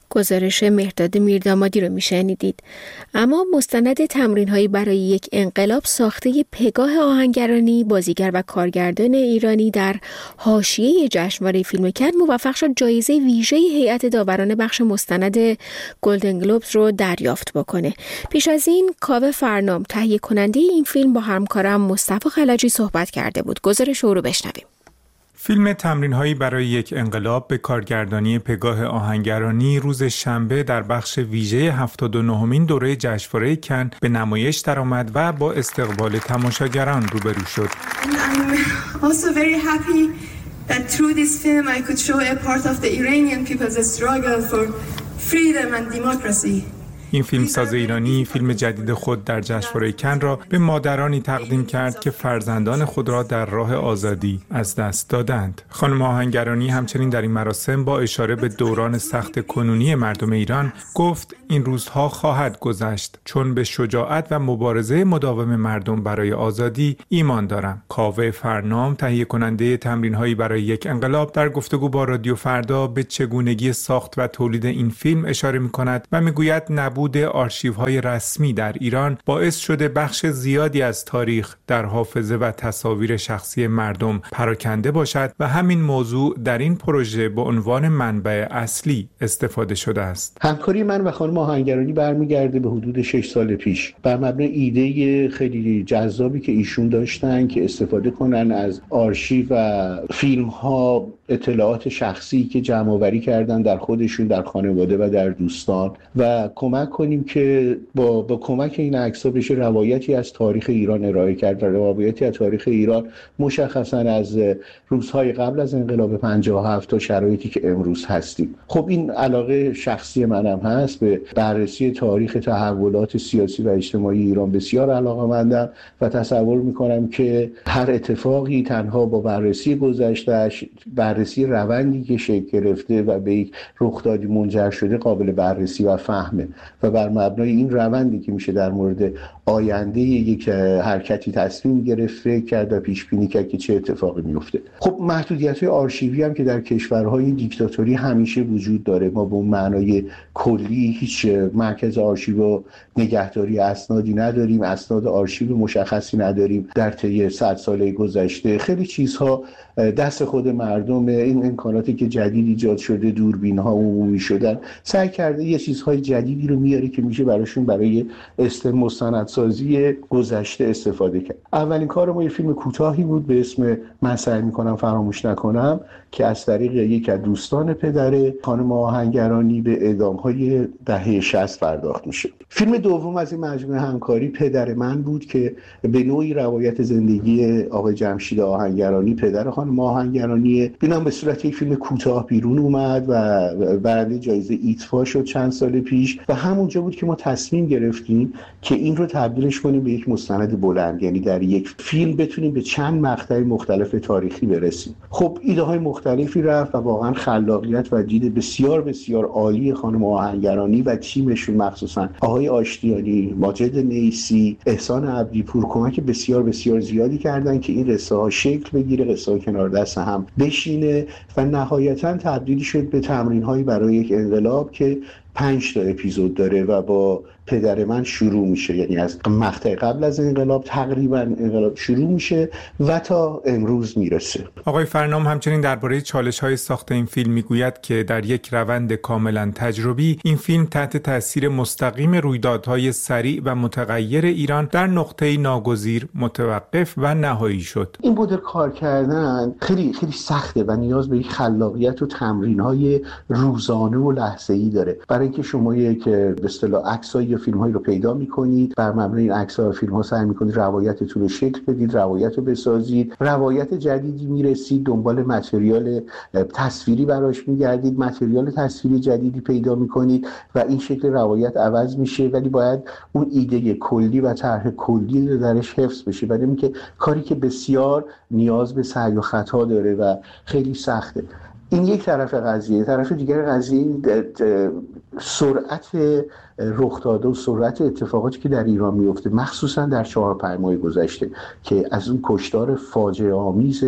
گزارش مهرداد میردامادی رو میشنیدید. اما مستند تمرین‌هایی برای یک انقلاب ساخته پگاه آهنگرانی، بازیگر و کارگردان ایرانی در حاشیه جشنواره فیلم کن موفق شد جایزه ویژه هیئت داوران بخش مستند گلدن گلوبز رو دریافت بکنه. پیش از این کاوه فرنام تهیه کننده این فیلم با همکارم مصطفی خلجی صحبت کرده بود. گزارش او رو بشنویم. فیلم تمرین‌هایی برای یک انقلاب به کارگردانی پگاه آهنگرانی روز شنبه در بخش ویژه هفتاد و نهمین دوره جشنواره کن به نمایش درآمد و با استقبال تماشاگران روبرو شد. I'm also very happy that through this film I could show a part of the Iranian people's struggle for freedom and democracy. این فیلمساز ایرانی فیلم جدید خود در جشنواره کن را به مادرانی تقدیم کرد که فرزندان خود را در راه آزادی از دست دادند. خانم آهنگرانی همچنین در این مراسم با اشاره به دوران سخت کنونی مردم ایران گفت این روزها خواهد گذشت چون به شجاعت و مبارزه مداوم مردم برای آزادی ایمان دارم. کاوه فرنام تهیه کننده تمرین‌هایی برای یک انقلاب در گفتگو با رادیو فردا به چگونگی ساخت و تولید این فیلم اشاره می‌کند و می‌گوید نبود آرشیوهای رسمی در ایران باعث شده بخش زیادی از تاریخ در حافظه و تصاویر شخصی مردم پراکنده باشد و همین موضوع در این پروژه به عنوان منبع اصلی استفاده شده است. همکاری من و خانم آهنگرانی برمیگرده به حدود شش سال پیش بر مبنای ایده خیلی جذابی که ایشون داشتن که استفاده کنن از آرشیو و فیلم ها اطلاعات شخصی که جمع آوری کردن در خودشون، در خانواده و در دوستان و کمک کنیم که با با کمک این عکس‌ها بشه روایتی از تاریخ ایران ارائه کرد و روایتی از تاریخ ایران مشخصاً از روزهای قبل از انقلاب پنجاه و هفت تا شرایطی که امروز هستیم. خب این علاقه شخصی منم هست، به بررسی تاریخ تحولات سیاسی و اجتماعی ایران بسیار علاقه‌مندم و تصور می‌کنم که هر اتفاقی تنها با بررسی گذشته‌اش، بررسی روندی که شکل گرفته و به یک رخدادی منجر شده قابل بررسی و فهمه و بر مبنای این روندی که میشه در مورد آینده یک حرکتی تصمیم گرفت، فکر کرد و پیش بینی کرد که چه اتفاقی میفته. خب محدودیت‌های آرشیوی هم که در کشورهای دیکتاتوری همیشه وجود داره. ما به اون معنای کلی هیچ مرکز آرشیو و نگهداری اسنادی نداریم، اسناد آرشیو مشخصی نداریم. در طی صد ساله گذشته خیلی چیزها دست خود مردم، این امکاناتی که جدید ایجاد شده، دوربین‌ها عمومی شدن، سعی کرده یه چیزهای جدیدی رو میاره که میشه براشون برای است مستندسازی گذشته استفاده کرد. اولین کار ما یه فیلم کوتاهی بود به اسم من سعی میکنم فراموش نکنم که از طریق یک از دوستان پدر خانم آهنگرانی به اعدام‌های دهه شصت پرداخت میشه. فیلم دوم از این مجموعه همکاری پدر من بود که به نوعی روایت زندگی آقای جمشید آهنگرانی، پدر خانم آهنگرانی، اینم به صورت یک فیلم کوتاه بیرون اومد و برنده جایزه ایتفا شد چند سال پیش و همونجا بود که ما تصمیم گرفتیم که این رو تبدیلش کنیم به یک مستند بلند، یعنی در یک فیلم بتونیم به چند مقطع مختلف تاریخی برسیم. خب ایده های مختلفی رفت و واقعا خلاقیت و دید بسیار بسیار عالی خانم آهنگرانی و تیمشون، مخصوصا آقای آشتیانی، ماجد نیسی، احسان عبدیپور کمک بسیار بسیار زیادی کردن که این قصه ها شکل بگیره، قصه ها کنار دست هم بشینه و نهایتا تبدیل شد به تمرین هایی برای یک انقلاب که پنج تا اپیزود داره و با پدر من شروع میشه، یعنی از مقطع قبل از انقلاب تقریبا انقلاب شروع میشه و تا امروز میرسه. آقای فرنام همچنین درباره چالش‌های ساخت این فیلم میگوید که در یک روند کاملا تجربی این فیلم تحت تاثیر مستقیم رویدادهای سریع و متغیر ایران در نقطه‌ای ناگزیر متوقف و نهایی شد. این مدل کار کردن خیلی خیلی سخته و نیاز به یک خلاقیت و تمرین‌های روزانه و لحظه‌ای داره. برای اینکه شما یک به اصطلاح عکسای یا فیلم‌هایی رو پیدا می‌کنید، بر مبنای این عکس‌ها و فیلم‌ها سعی می‌کنید روایتتون رو شکل بدید، روایت رو بسازید، روایت جدیدی می‌رسید، دنبال متریال تصویری براش می‌گردید، متریال تصویری جدیدی پیدا می‌کنید و این شکل روایت عوض میشه، ولی باید اون ایده کلی و طرح کلی رو درش حفظ بشه. برای اینکه کاری که بسیار نیاز به سعی و خطا داره و خیلی سخته. این یک طرف قضیه. طرف دیگر قضیه سرعت رخ داده و سرعت اتفاقاتی که در ایران میفته، مخصوصا در چهار پنج ماه گذشته که از اون کشتار فاجعه آمیز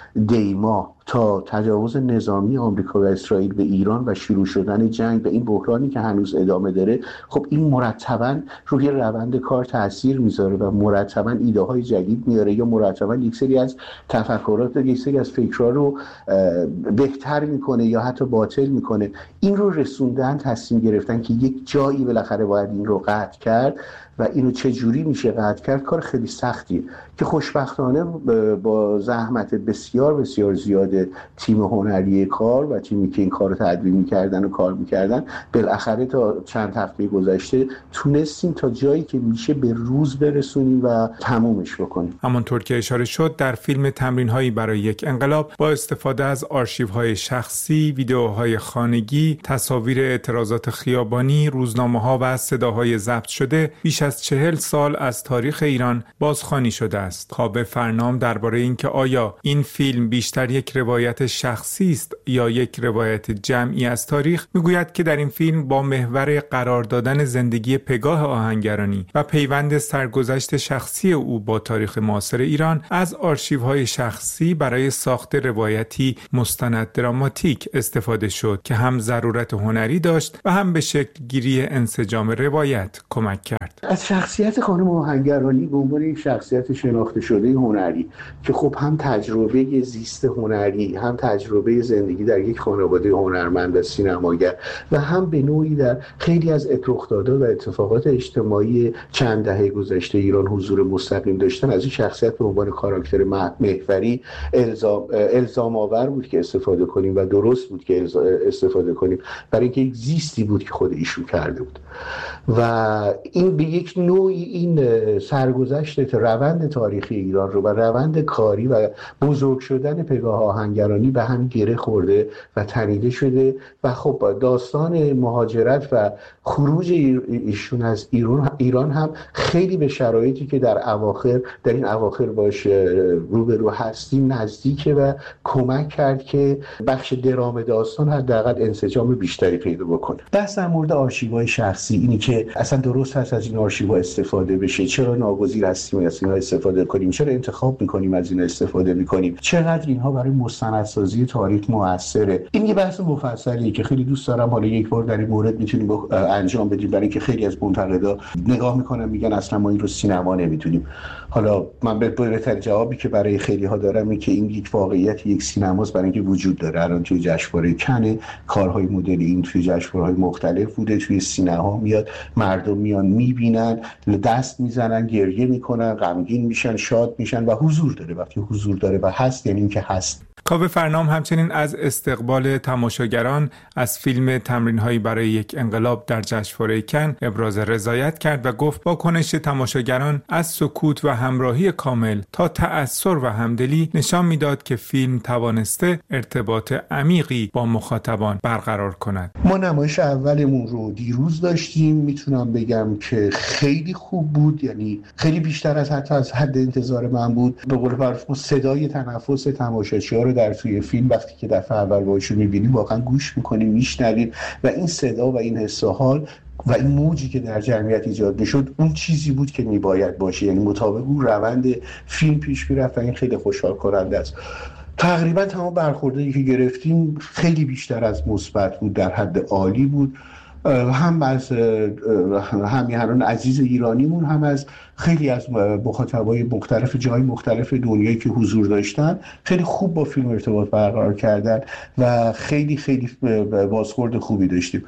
دیما تا تجاوز نظامی آمریکا و اسرائیل به ایران و شروع شدن جنگ و این بحرانی که هنوز ادامه داره، خب این مرتباً روی روند کار تاثیر میذاره و مرتباً ایده های جدید میاره یا مرتباً یک سری از تفکرات و یک سری از فکرها رو بهتر میکنه یا حتی باطل میکنه. این رو رسوندن، تصمیم گرفتن که یک جایی بالاخره باید این رو قطع کرد و اینو چه جوری میشه قطع کرد، کار خیلی سختیه که خوشبختانه با زحمت بسیار بسیار زیاد تیم هنری کار و تیمی که این کار رو تدوین میکردن و کار میکردن، بالاخره تا چند هفته گذشته تونستیم تا جایی که میشه به روز برسونیم و تمومش بکنیم. همانطور که اشاره شد، در فیلم تمرین‌هایی برای یک انقلاب با استفاده از آرشیوهای شخصی، ویدئوهای خانگی، تصاویر اعتراضات خیابانی، روزنامه‌ها و صداهای ضبط شده، بیش از چهل سال از تاریخ ایران بازخوانی شده است. کاوه فرنام درباره اینکه آیا این فیلم بیشتر یک روایت شخصی است یا یک روایت جمعی از تاریخ، میگوید که در این فیلم با محور قرار دادن زندگی پگاه آهنگرانی و پیوند سرگذشت شخصی او با تاریخ معاصر ایران، از آرشیوهای شخصی برای ساخت روایتی مستند دراماتیک استفاده شد که هم ضرورت هنری داشت و هم به شکل گیری انسجام روایت کمک کرد. از شخصیت خانم آهنگرانی به عنوان یک شخصیت شناخته شده هنری که خب هم تجربه زیست هنری، هم تجربه زندگی در یک خانواده هنرمند و سینماگر و هم به نوعی در خیلی از رخدادها و اتفاقات اجتماعی چند دهه گذشته ایران حضور مستقیم داشتن، از این شخصیت به عنوان کاراکتر محوری الزام الزام آور بود که استفاده کنیم و درست بود که استفاده کنیم، برای اینکه یک زیستی بود که خود ایشون کرده بود و این به یک نوعی این سرگذشت روند تاریخی ایران رو و روند کاری و بزرگ شدن پگاه آهنگرانی به هم گره خورده و تنیده شده و خب داستان مهاجرت و خروج ایشون از ایران ایران هم خیلی به شرایطی که در اواخر در این اواخر باش روبرو هستیم نزدیکه و کمک کرد که بخش درام داستان حداقل انسجام بیشتری پیدا بکنه. بحث در مورد آرشیوهای شخصی اینی که اصلا درست هست از این آرشیوها استفاده بشه، چرا ناگزیر هستیم از اینها استفاده کنیم، چرا انتخاب میکنیم از این استفاده میکنیم، چقدر اینها برای مستندسازی تاریخ موثره. این یه بحث مفصلیه که خیلی دوست دارم حالا یک بار در این مورد میتونیم انجام بدیم، برای اینکه خیلی از منتقدا نگاه میکنن میگن اصلا ما این رو سینما نمیتونیم. حالا من بهترین جوابی که برای خیلی ها دارم اینه که این یک واقعیت یک سینماست، برای اینکه وجود داره. الان توی جشنواره کن کارهای مدل این توی جشنواره‌های مختلف بوده، توی سینما میاد، مردم میان میبینن، دست میزنن، گریه میکنن، غمگین میشن، شاد میشن و حضور داره. وقتی حضور داره و هست یعنی اینکه هست. کاوه فرنام همچنین از استقبال تماشاگران از فیلم تمرین‌هایی برای یک انقلاب در جشنواره کن ابراز رضایت کرد و گفت واکنش تماشاگران از سکوت و همراهی کامل تا تأثر و همدلی نشان میداد که فیلم توانسته ارتباط عمیقی با مخاطبان برقرار کند. ما نمایش اولمون رو دیروز داشتیم، میتونم بگم که خیلی خوب بود، یعنی خیلی بیشتر از حتی از حد انتظار من بود. به قول معروف صدای تنفس تماشاچی‌ها رو در توی فیلم وقتی که دفعه اول باهاش می‌بینیم واقعا گوش می‌کنیم، میشنویم و این صدا و این حس و حال و این موجی که در جمعیت ایجاد میشد اون چیزی بود که میباید باشه، یعنی مطابق اون روند فیلم پیش میرفت و این خیلی خوشحال کننده است. تقریبا تمام برخوردایی که گرفتیم خیلی بیشتر از مثبت بود، در حد عالی بود، هم از همیهنان عزیز ایرانیمون، هم از خیلی از مخاطبای مختلف جای مختلف دنیایی که حضور داشتن خیلی خوب با فیلم ارتباط برقرار کردن و خیلی خیلی بازخورد خوبی داشتیم.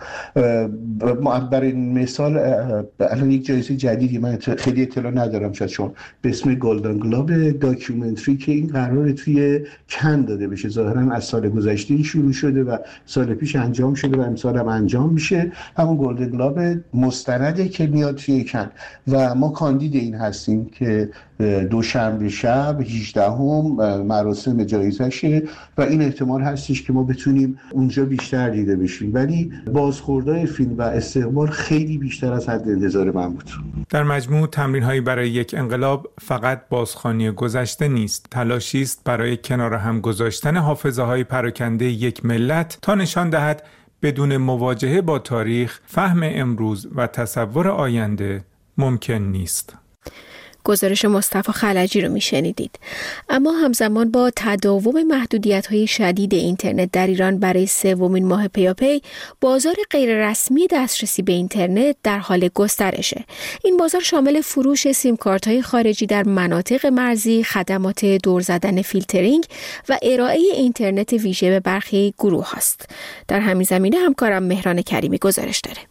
برای مثال الان یک جایزه جدیدی من خیلی اطلاع ندارم شاید چون به اسم گلدن گلوب داکیومنتری که این قراره توی کن داده بشه، ظاهرا از سال گذشته این شروع شده و سال پیش انجام شده و امسال هم انجام میشه. همون گلدن گلوب مستنده که میاد توی کن و ما کاندید این هستیم که دوشنبه شب هجدهم مراسم جایزشه و این احتمال هستش که ما بتونیم اونجا بیشتر دیده بشیم، ولی بازخوردهای فیلم و استقبال خیلی بیشتر از حد انتظار من بود. در مجموع تمرین‌هایی برای یک انقلاب فقط بازخوانی گذشته نیست، تلاشی است برای کنار هم گذاشتن حافظه‌های پراکنده یک ملت تا نشان دهد بدون مواجهه با تاریخ، فهم امروز و تصور آینده ممکن نیست. گزارش مصطفی خلجی رو میشنیدید. اما همزمان با تداوم محدودیت‌های شدید اینترنت در ایران برای سومین ماه پیاپی، بازار غیررسمی دسترسی به اینترنت در حال گسترشه. این بازار شامل فروش سیم کارت‌های خارجی در مناطق مرزی، خدمات دور زدن فیلترینگ و ارائه اینترنت ویژه به برخی گروه هاست. در همین زمینه همکارم مهران کریمی گزارش داره.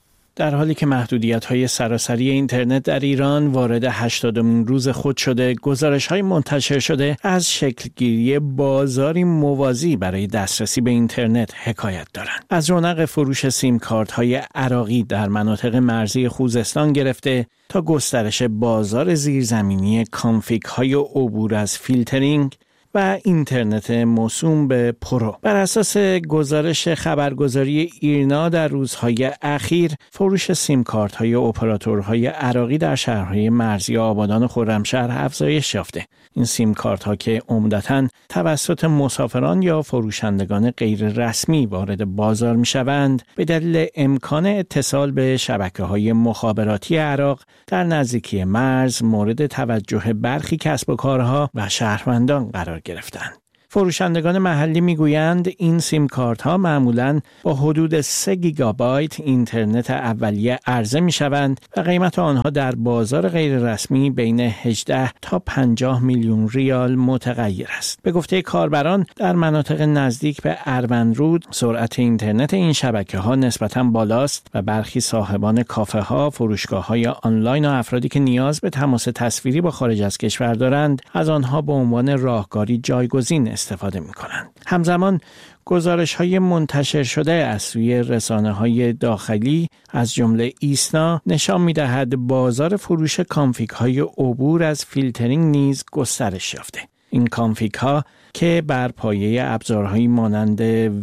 در حالی که محدودیت‌های سراسری اینترنت در ایران وارد هشتادمین روز خود شده، گزارش‌های منتشر شده از شکلگیری بازاری موازی برای دسترسی به اینترنت حکایت دارند. از رونق فروش سیم کارت‌های عراقی در مناطق مرزی خوزستان گرفته تا گسترش بازار زیرزمینی کانفیگ‌های عبور از فیلترینگ و اینترنت موسوم به پرو. بر اساس گزارش خبرگزاری ایرنا در روزهای اخیر، فروش سیم کارت های اپراتورهای عراقی در شهرهای مرزی آبادان و خرمشهر افزایش یافته. این سیم کارت ها که عمدتاً توسط مسافران یا فروشندگان غیر رسمی وارد بازار می شوند، به دلیل امکان اتصال به شبکه‌های مخابراتی عراق در نزدیکی مرز مورد توجه برخی کسب و کارها و شهروندان قرار گرفتند. فروشندگان محلی میگویند این سیم کارت ها معمولاً با حدود سه گیگابایت اینترنت اولیه عرضه می شوند و قیمت آنها در بازار غیر رسمی بین هجده تا پنجاه میلیون ریال متغیر است. به گفته کاربران در مناطق نزدیک به اروندرود سرعت اینترنت این شبکه ها نسبتاً بالاست و برخی صاحبان کافه ها، فروشگاه های آنلاین و افرادی که نیاز به تماس تصویری با خارج از کشور دارند از آنها به عنوان راهکاری جایگزین استفاده می کنند. همزمان گزارش‌های منتشر شده از سوی رسانه‌های داخلی از جمله ایسنا نشان می‌دهد بازار فروش کانفیگ‌های عبور از فیلترینگ نیز گسترش یافته. این کانفیگ‌ها که بر پایه ابزارهایی مانند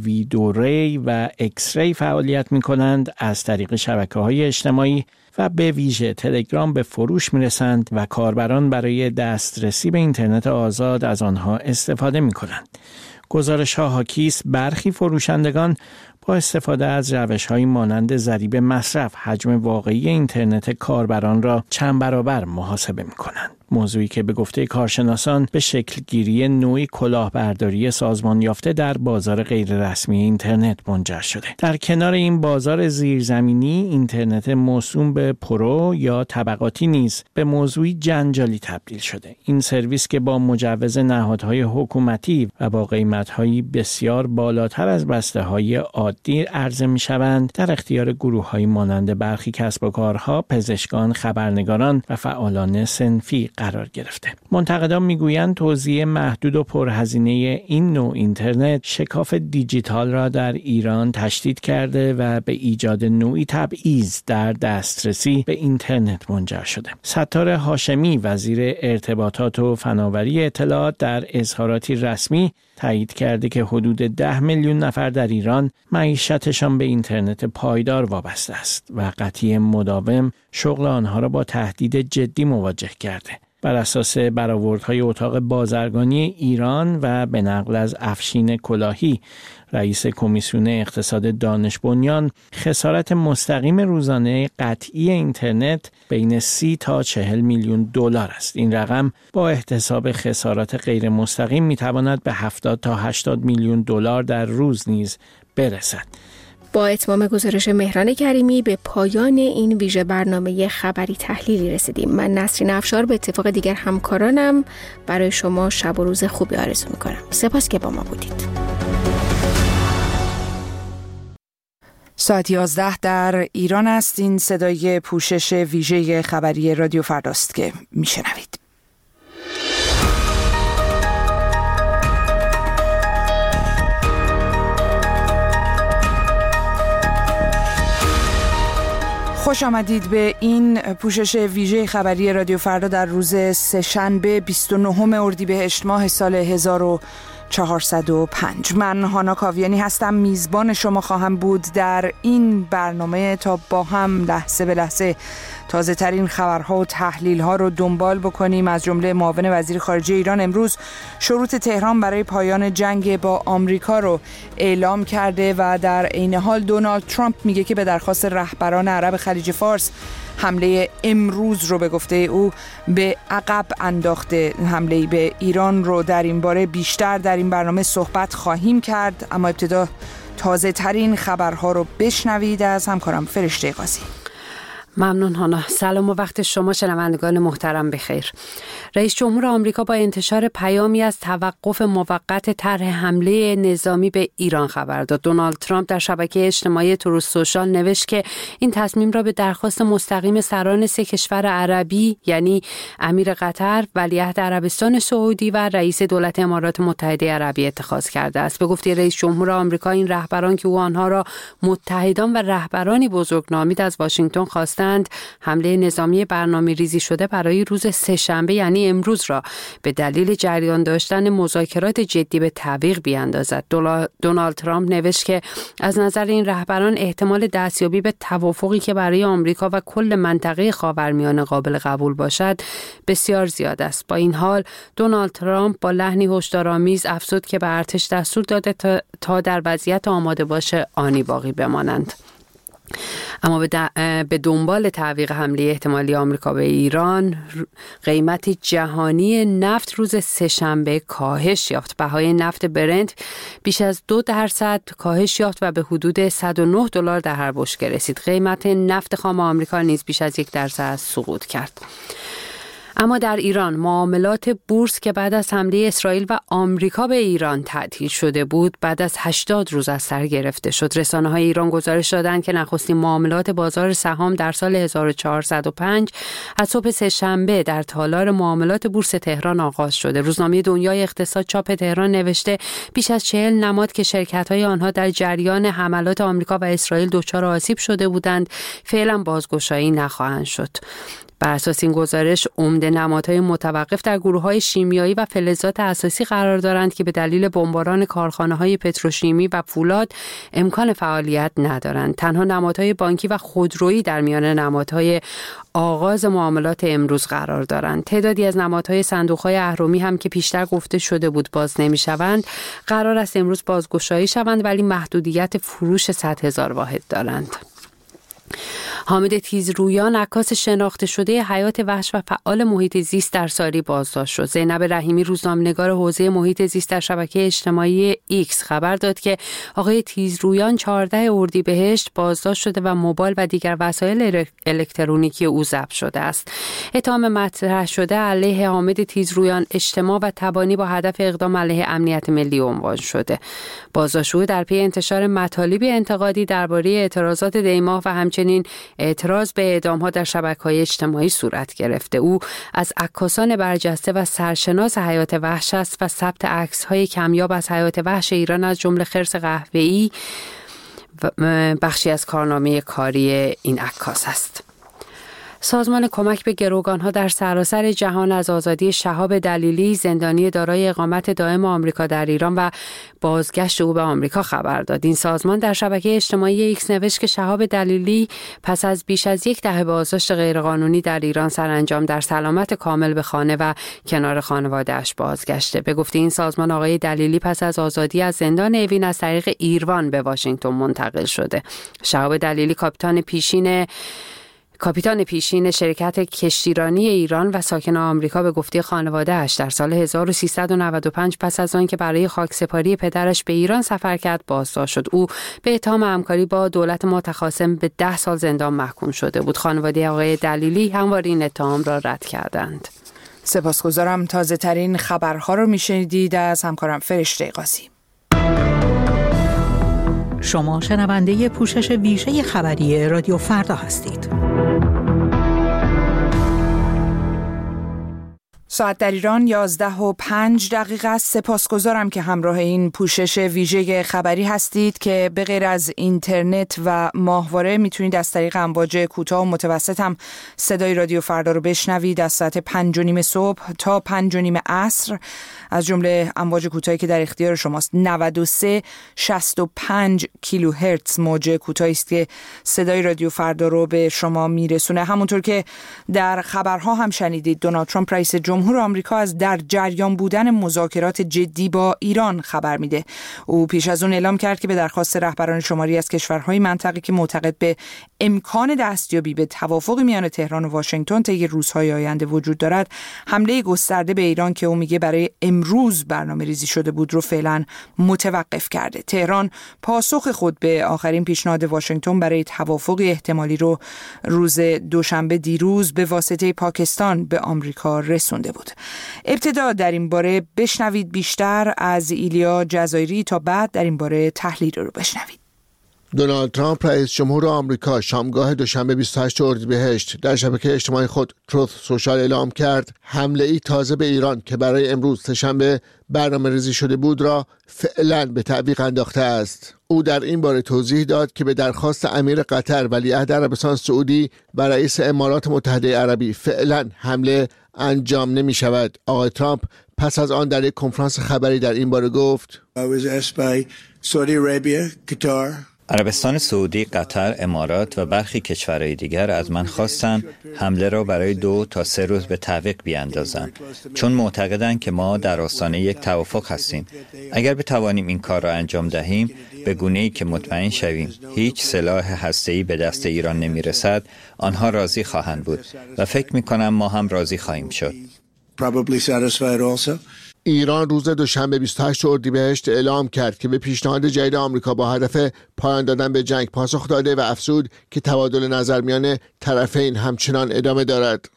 ویدوری و اکس ری فعالیت می‌کنند، از طریق شبکه‌های اجتماعی و به ویژه تلگرام به فروش می‌رسند و کاربران برای دسترسی به اینترنت آزاد از آنها استفاده می‌کنند. گزارش‌ها حاکی است برخی فروشندگان با استفاده از روش‌هایی مانند ضریب مصرف حجم واقعی اینترنت کاربران را چند برابر محاسبه می‌کنند. موضوعی که به گفته کارشناسان به شکل گیری نوعی کلاهبرداری سازمان یافته در بازار غیررسمی اینترنت منجر شده. در کنار این بازار زیرزمینی، اینترنت موسوم به پرو یا طبقاتی نیز به موضوعی جنجالی تبدیل شده. این سرویس که با مجوز نهادهای حکومتی و با قیمت‌هایی بسیار بالاتر از بسته‌های عادی عرضه می‌شوند، در اختیار گروه‌هایی مانند برخی کسب و کارها، پزشکان، خبرنگاران و فعالان صنفی قرار گرفته. منتقدان میگویند توزیع محدود و پرهزینه این نوع اینترنت شکاف دیجیتال را در ایران تشدید کرده و به ایجاد نوعی تبعیض در دسترسی به اینترنت منجر شده. ستار هاشمی وزیر ارتباطات و فناوری اطلاعات در اظهاراتی رسمی تایید کرده که حدود ده میلیون نفر در ایران معیشتشان به اینترنت پایدار وابسته است و قطعی مداوم شغل آنها را با تهدید جدی مواجه کرده. بر اساس برآوردهای اتاق بازرگانی ایران و به نقل از افشین کلاهی، رئیس کمیسیون اقتصاد دانش بنیان، خسارت مستقیم روزانه قطعی اینترنت بین سی تا چهل میلیون دلار است. این رقم با احتساب خسارات غیر مستقیم میتواند به هفتاد تا هشتاد میلیون دلار در روز نیز برسد. با اتمام گزارش مهران کریمی به پایان این ویژه برنامه خبری تحلیلی رسیدیم. من نسرین افشار به اتفاق دیگر همکارانم برای شما شب و روز خوبی آرزو میکنم. سپاس که با ما بودید. ساعت یازده در ایران است. این صدای پوشش ویژه خبری رادیو فرداست که میشنوید. خوش آمدید به این پوشش ویژه خبری رادیو فردا در روز سه‌شنبه بیست و نهم اردیبهشت ماه سال هزار و چهارصد و پنج. من هانا کاویانی هستم، میزبان شما خواهم بود در این برنامه تا با هم لحظه به لحظه تازه ترین خبرها و تحلیل ها رو دنبال بکنیم. از جمله معاون وزیر خارجه ایران امروز شروط تهران برای پایان جنگ با آمریکا رو اعلام کرده و در عین حال دونالد ترامپ میگه که به درخواست رهبران عرب خلیج فارس حمله امروز رو به گفته او به عقب انداخته. حمله به ایران رو در این باره بیشتر در این برنامه صحبت خواهیم کرد، اما ابتدا تازه ترین خبرها رو بشنوید از همکارم فرشته قاضی. ممنون هانا. سلام و وقت شما شنوندگان محترم بخیر. رئیس جمهور آمریکا با انتشار پیامی از توقف موقت طرح حمله نظامی به ایران خبر داد. دونالد ترامپ در شبکه اجتماعی تروث سوشال نوشت که این تصمیم را به درخواست مستقیم سران سه کشور عربی یعنی امیر قطر، ولیعهد عربستان سعودی و رئیس دولت امارات متحده عربی اتخاذ کرده است. به گفته رئیس جمهور آمریکا این رهبران که او آنها را متحدان و رهبرانی بزرگ نامید از واشنگتن خواستند حمله نظامی برنامه ریزی شده برای روز سه‌شنبه یعنی امروز را به دلیل جریان داشتن مذاکرات جدی به تعویق بیاندازد. دونالد ترامپ نوشت که از نظر این رهبران احتمال دستیابی به توافقی که برای آمریکا و کل منطقه خاورمیانه قابل قبول باشد بسیار زیاد است. با این حال دونالد ترامپ با لحنی هشدارآمیز افزود که به ارتش دستور داده تا در وضعیت آماده باشه آنی باقی بمانند. اما به دنبال تعویق حمله احتمالی آمریکا به ایران، قیمت جهانی نفت روز سه‌شنبه کاهش یافت. بهای نفت برنت بیش از دو درصد کاهش یافت و به حدود صد و نه دلار در هر بشکه رسید. قیمت نفت خام آمریکا نیز بیش از یک درصد سقوط کرد. اما در ایران معاملات بورس که بعد از حمله اسرائیل و آمریکا به ایران تعطیل شده بود بعد از هشتاد روز از سر گرفته شد. رسانه‌های ایران گزارش دادند که نخستین معاملات بازار سهام در سال هزار و چهارصد و پنج از صبح سه‌شنبه در تالار معاملات بورس تهران آغاز شده. روزنامه دنیای اقتصاد چاپ تهران نوشته بیش از چهل نماد که شرکت‌های آنها در جریان حملات آمریکا و اسرائیل دچار آسیب شده بودند فعلا بازگشایی نخواهند شد. بر اساس این گزارش عمده نمادهای متوقف در گروه‌های شیمیایی و فلزات اساسی قرار دارند که به دلیل بمباران کارخانه‌های پتروشیمی و فولاد امکان فعالیت ندارند. تنها نمادهای بانکی و خودرویی در میان نمادهای آغاز معاملات امروز قرار دارند. تعدادی از نمادهای صندوق‌های اهرمی هم که پیشتر گفته شده بود باز نمی‌شوند قرار است امروز بازگشایی شوند ولی محدودیت فروش صد هزار واحد دارند. حامد تیزرویان عکاس شناخته شده حیات وحش و فعال محیط زیست در ساری بازداشت شد. زینب رحیمی روزنامه‌نگار حوزه محیط زیست در شبکه اجتماعی ایکس خبر داد که آقای تیزرویان چهاردهم اردیبهشت بازداشت شده و موبایل و دیگر وسایل الکترونیکی او ضبط شده است. اتهام مطرح شده علیه حامد تیزرویان اجتماع و تبانی با هدف اقدام علیه امنیت ملی عنوان شده. بازداشت او در پی انتشار مطالب انتقادی درباره اعتراضات دیماه و همچنین اعتراض به اعدام‌ها در شبکه‌های اجتماعی صورت گرفته. او از عکاسان برجسته و سرشناس حیات وحش است و ثبت عکس‌های کمیاب از حیات وحش ایران از جمله خرس قهوه‌ای بخشی از کارنامه کاری این عکاس است. سازمان کمک به گروگان‌ها در سراسر جهان از آزادی شهاب دلیلی، زندانی دارای اقامت دائم آمریکا در ایران و بازگشت او به آمریکا خبر داد. این سازمان در شبکه اجتماعی ایکس نوشت که شهاب دلیلی پس از بیش از یک دهه بازداشت غیرقانونی در ایران سرانجام در سلامت کامل به خانه و کنار خانواده‌اش بازگشته. به گفته این سازمان آقای دلیلی پس از آزادی از زندان اوین از طریق ایروان به واشنگتن منتقل شده. شهاب دلیلی کاپیتان پیشین کاپیتان پیشین شرکت کشتیرانی ایران و ساکن آمریکا به گفته خانواده‌اش در سال هزار و سیصد و نود و پنج پس از آن که برای خاکسپاری پدرش به ایران سفر کرد بازداشت شد. او به اتهام همکاری با دولت متخاصم به ده سال زندان محکوم شده بود. خانواده آقای دلیلی همواره این اتهام را رد کردند. سپاسگزارم. تازه ترین خبرها رو میشنیدید از همکارم فرشته قاضی. شما شنونده پوشش ویژه خبری رادیو فردا هستید. ساعت در ایران یازده و پنج دقیقه است. سپاسگزارم که همراه این پوشش ویژه خبری هستید که به غیر از اینترنت و ماهواره میتونید از طریق امواج کوتاه و متوسط هم صدای رادیو فردا رو بشنوید از ساعت پنج و نیم صبح تا پنج و نیم عصر. از جمله امواج کوتاهی که در اختیار شماست نود و سه شصت و پنج کیلوهرتز موج کوتاهی است که صدای رادیو فردا رو به شما میرسونه. همونطور که در خبرها هم شنیدید، دونالد ترامپ رئیس جمهور آمریکا از در جریان بودن مذاکرات جدی با ایران خبر میده. او پیش از اون اعلام کرد که به درخواست رهبران شماری از کشورهای منطقه که معتقد به امکان دستیابی به توافق میان تهران و واشنگتن طی روزهای آینده وجود دارد، حمله گسترده به ایران که او میگه برای امروز برنامه‌ریزی شده بود رو فعلا متوقف کرده. تهران پاسخ خود به آخرین پیشنهاد واشنگتن برای توافق احتمالی رو روز دوشنبه دیروز به واسطه پاکستان به آمریکا رسونده بود. ابتدا در این باره بشنوید بیشتر از ایلیا جزایری تا بعد در این باره تحلیل رو بشنوید. دونالد ترامپ رئیس جمهور آمریکا شامگاه دوشنبه بیست و هشتم اردیبهشت در شبکه اجتماعی خود تروث سوشال اعلام کرد حمله ای تازه به ایران که برای امروز سه‌شنبه برنامه‌ریزی شده بود را فعلا به تعویق انداخته است. او در این باره توضیح داد که به درخواست امیر قطر ولیعهد عربستان سعودی و رئیس امارات متحده عربی فعلا حمله انجام نمی شود. آقای ترامپ پس از آن در یک کنفرانس خبری در این باره گفت عربستان سعودی، قطر، امارات و برخی کشورهای دیگر از من خواستند حمله را برای دو تا سه روز به تعویق بیاندازم، چون معتقدند که ما در آستانه یک توافق هستیم. اگر بتوانیم این کار را انجام دهیم، به گونه‌ای که مطمئن شویم هیچ سلاح هسته‌ای به دست ایران نمی‌رسد، آنها راضی خواهند بود و فکر می‌کنم ما هم راضی خواهیم شد. ایران روز دوشنبه بیست و هشتم اردیبهشت اعلام کرد که به پیشنهاد جدید آمریکا با هدف پایان دادن به جنگ پاسخ داده و افزود که تبادل نظر میان طرفین همچنان ادامه دارد.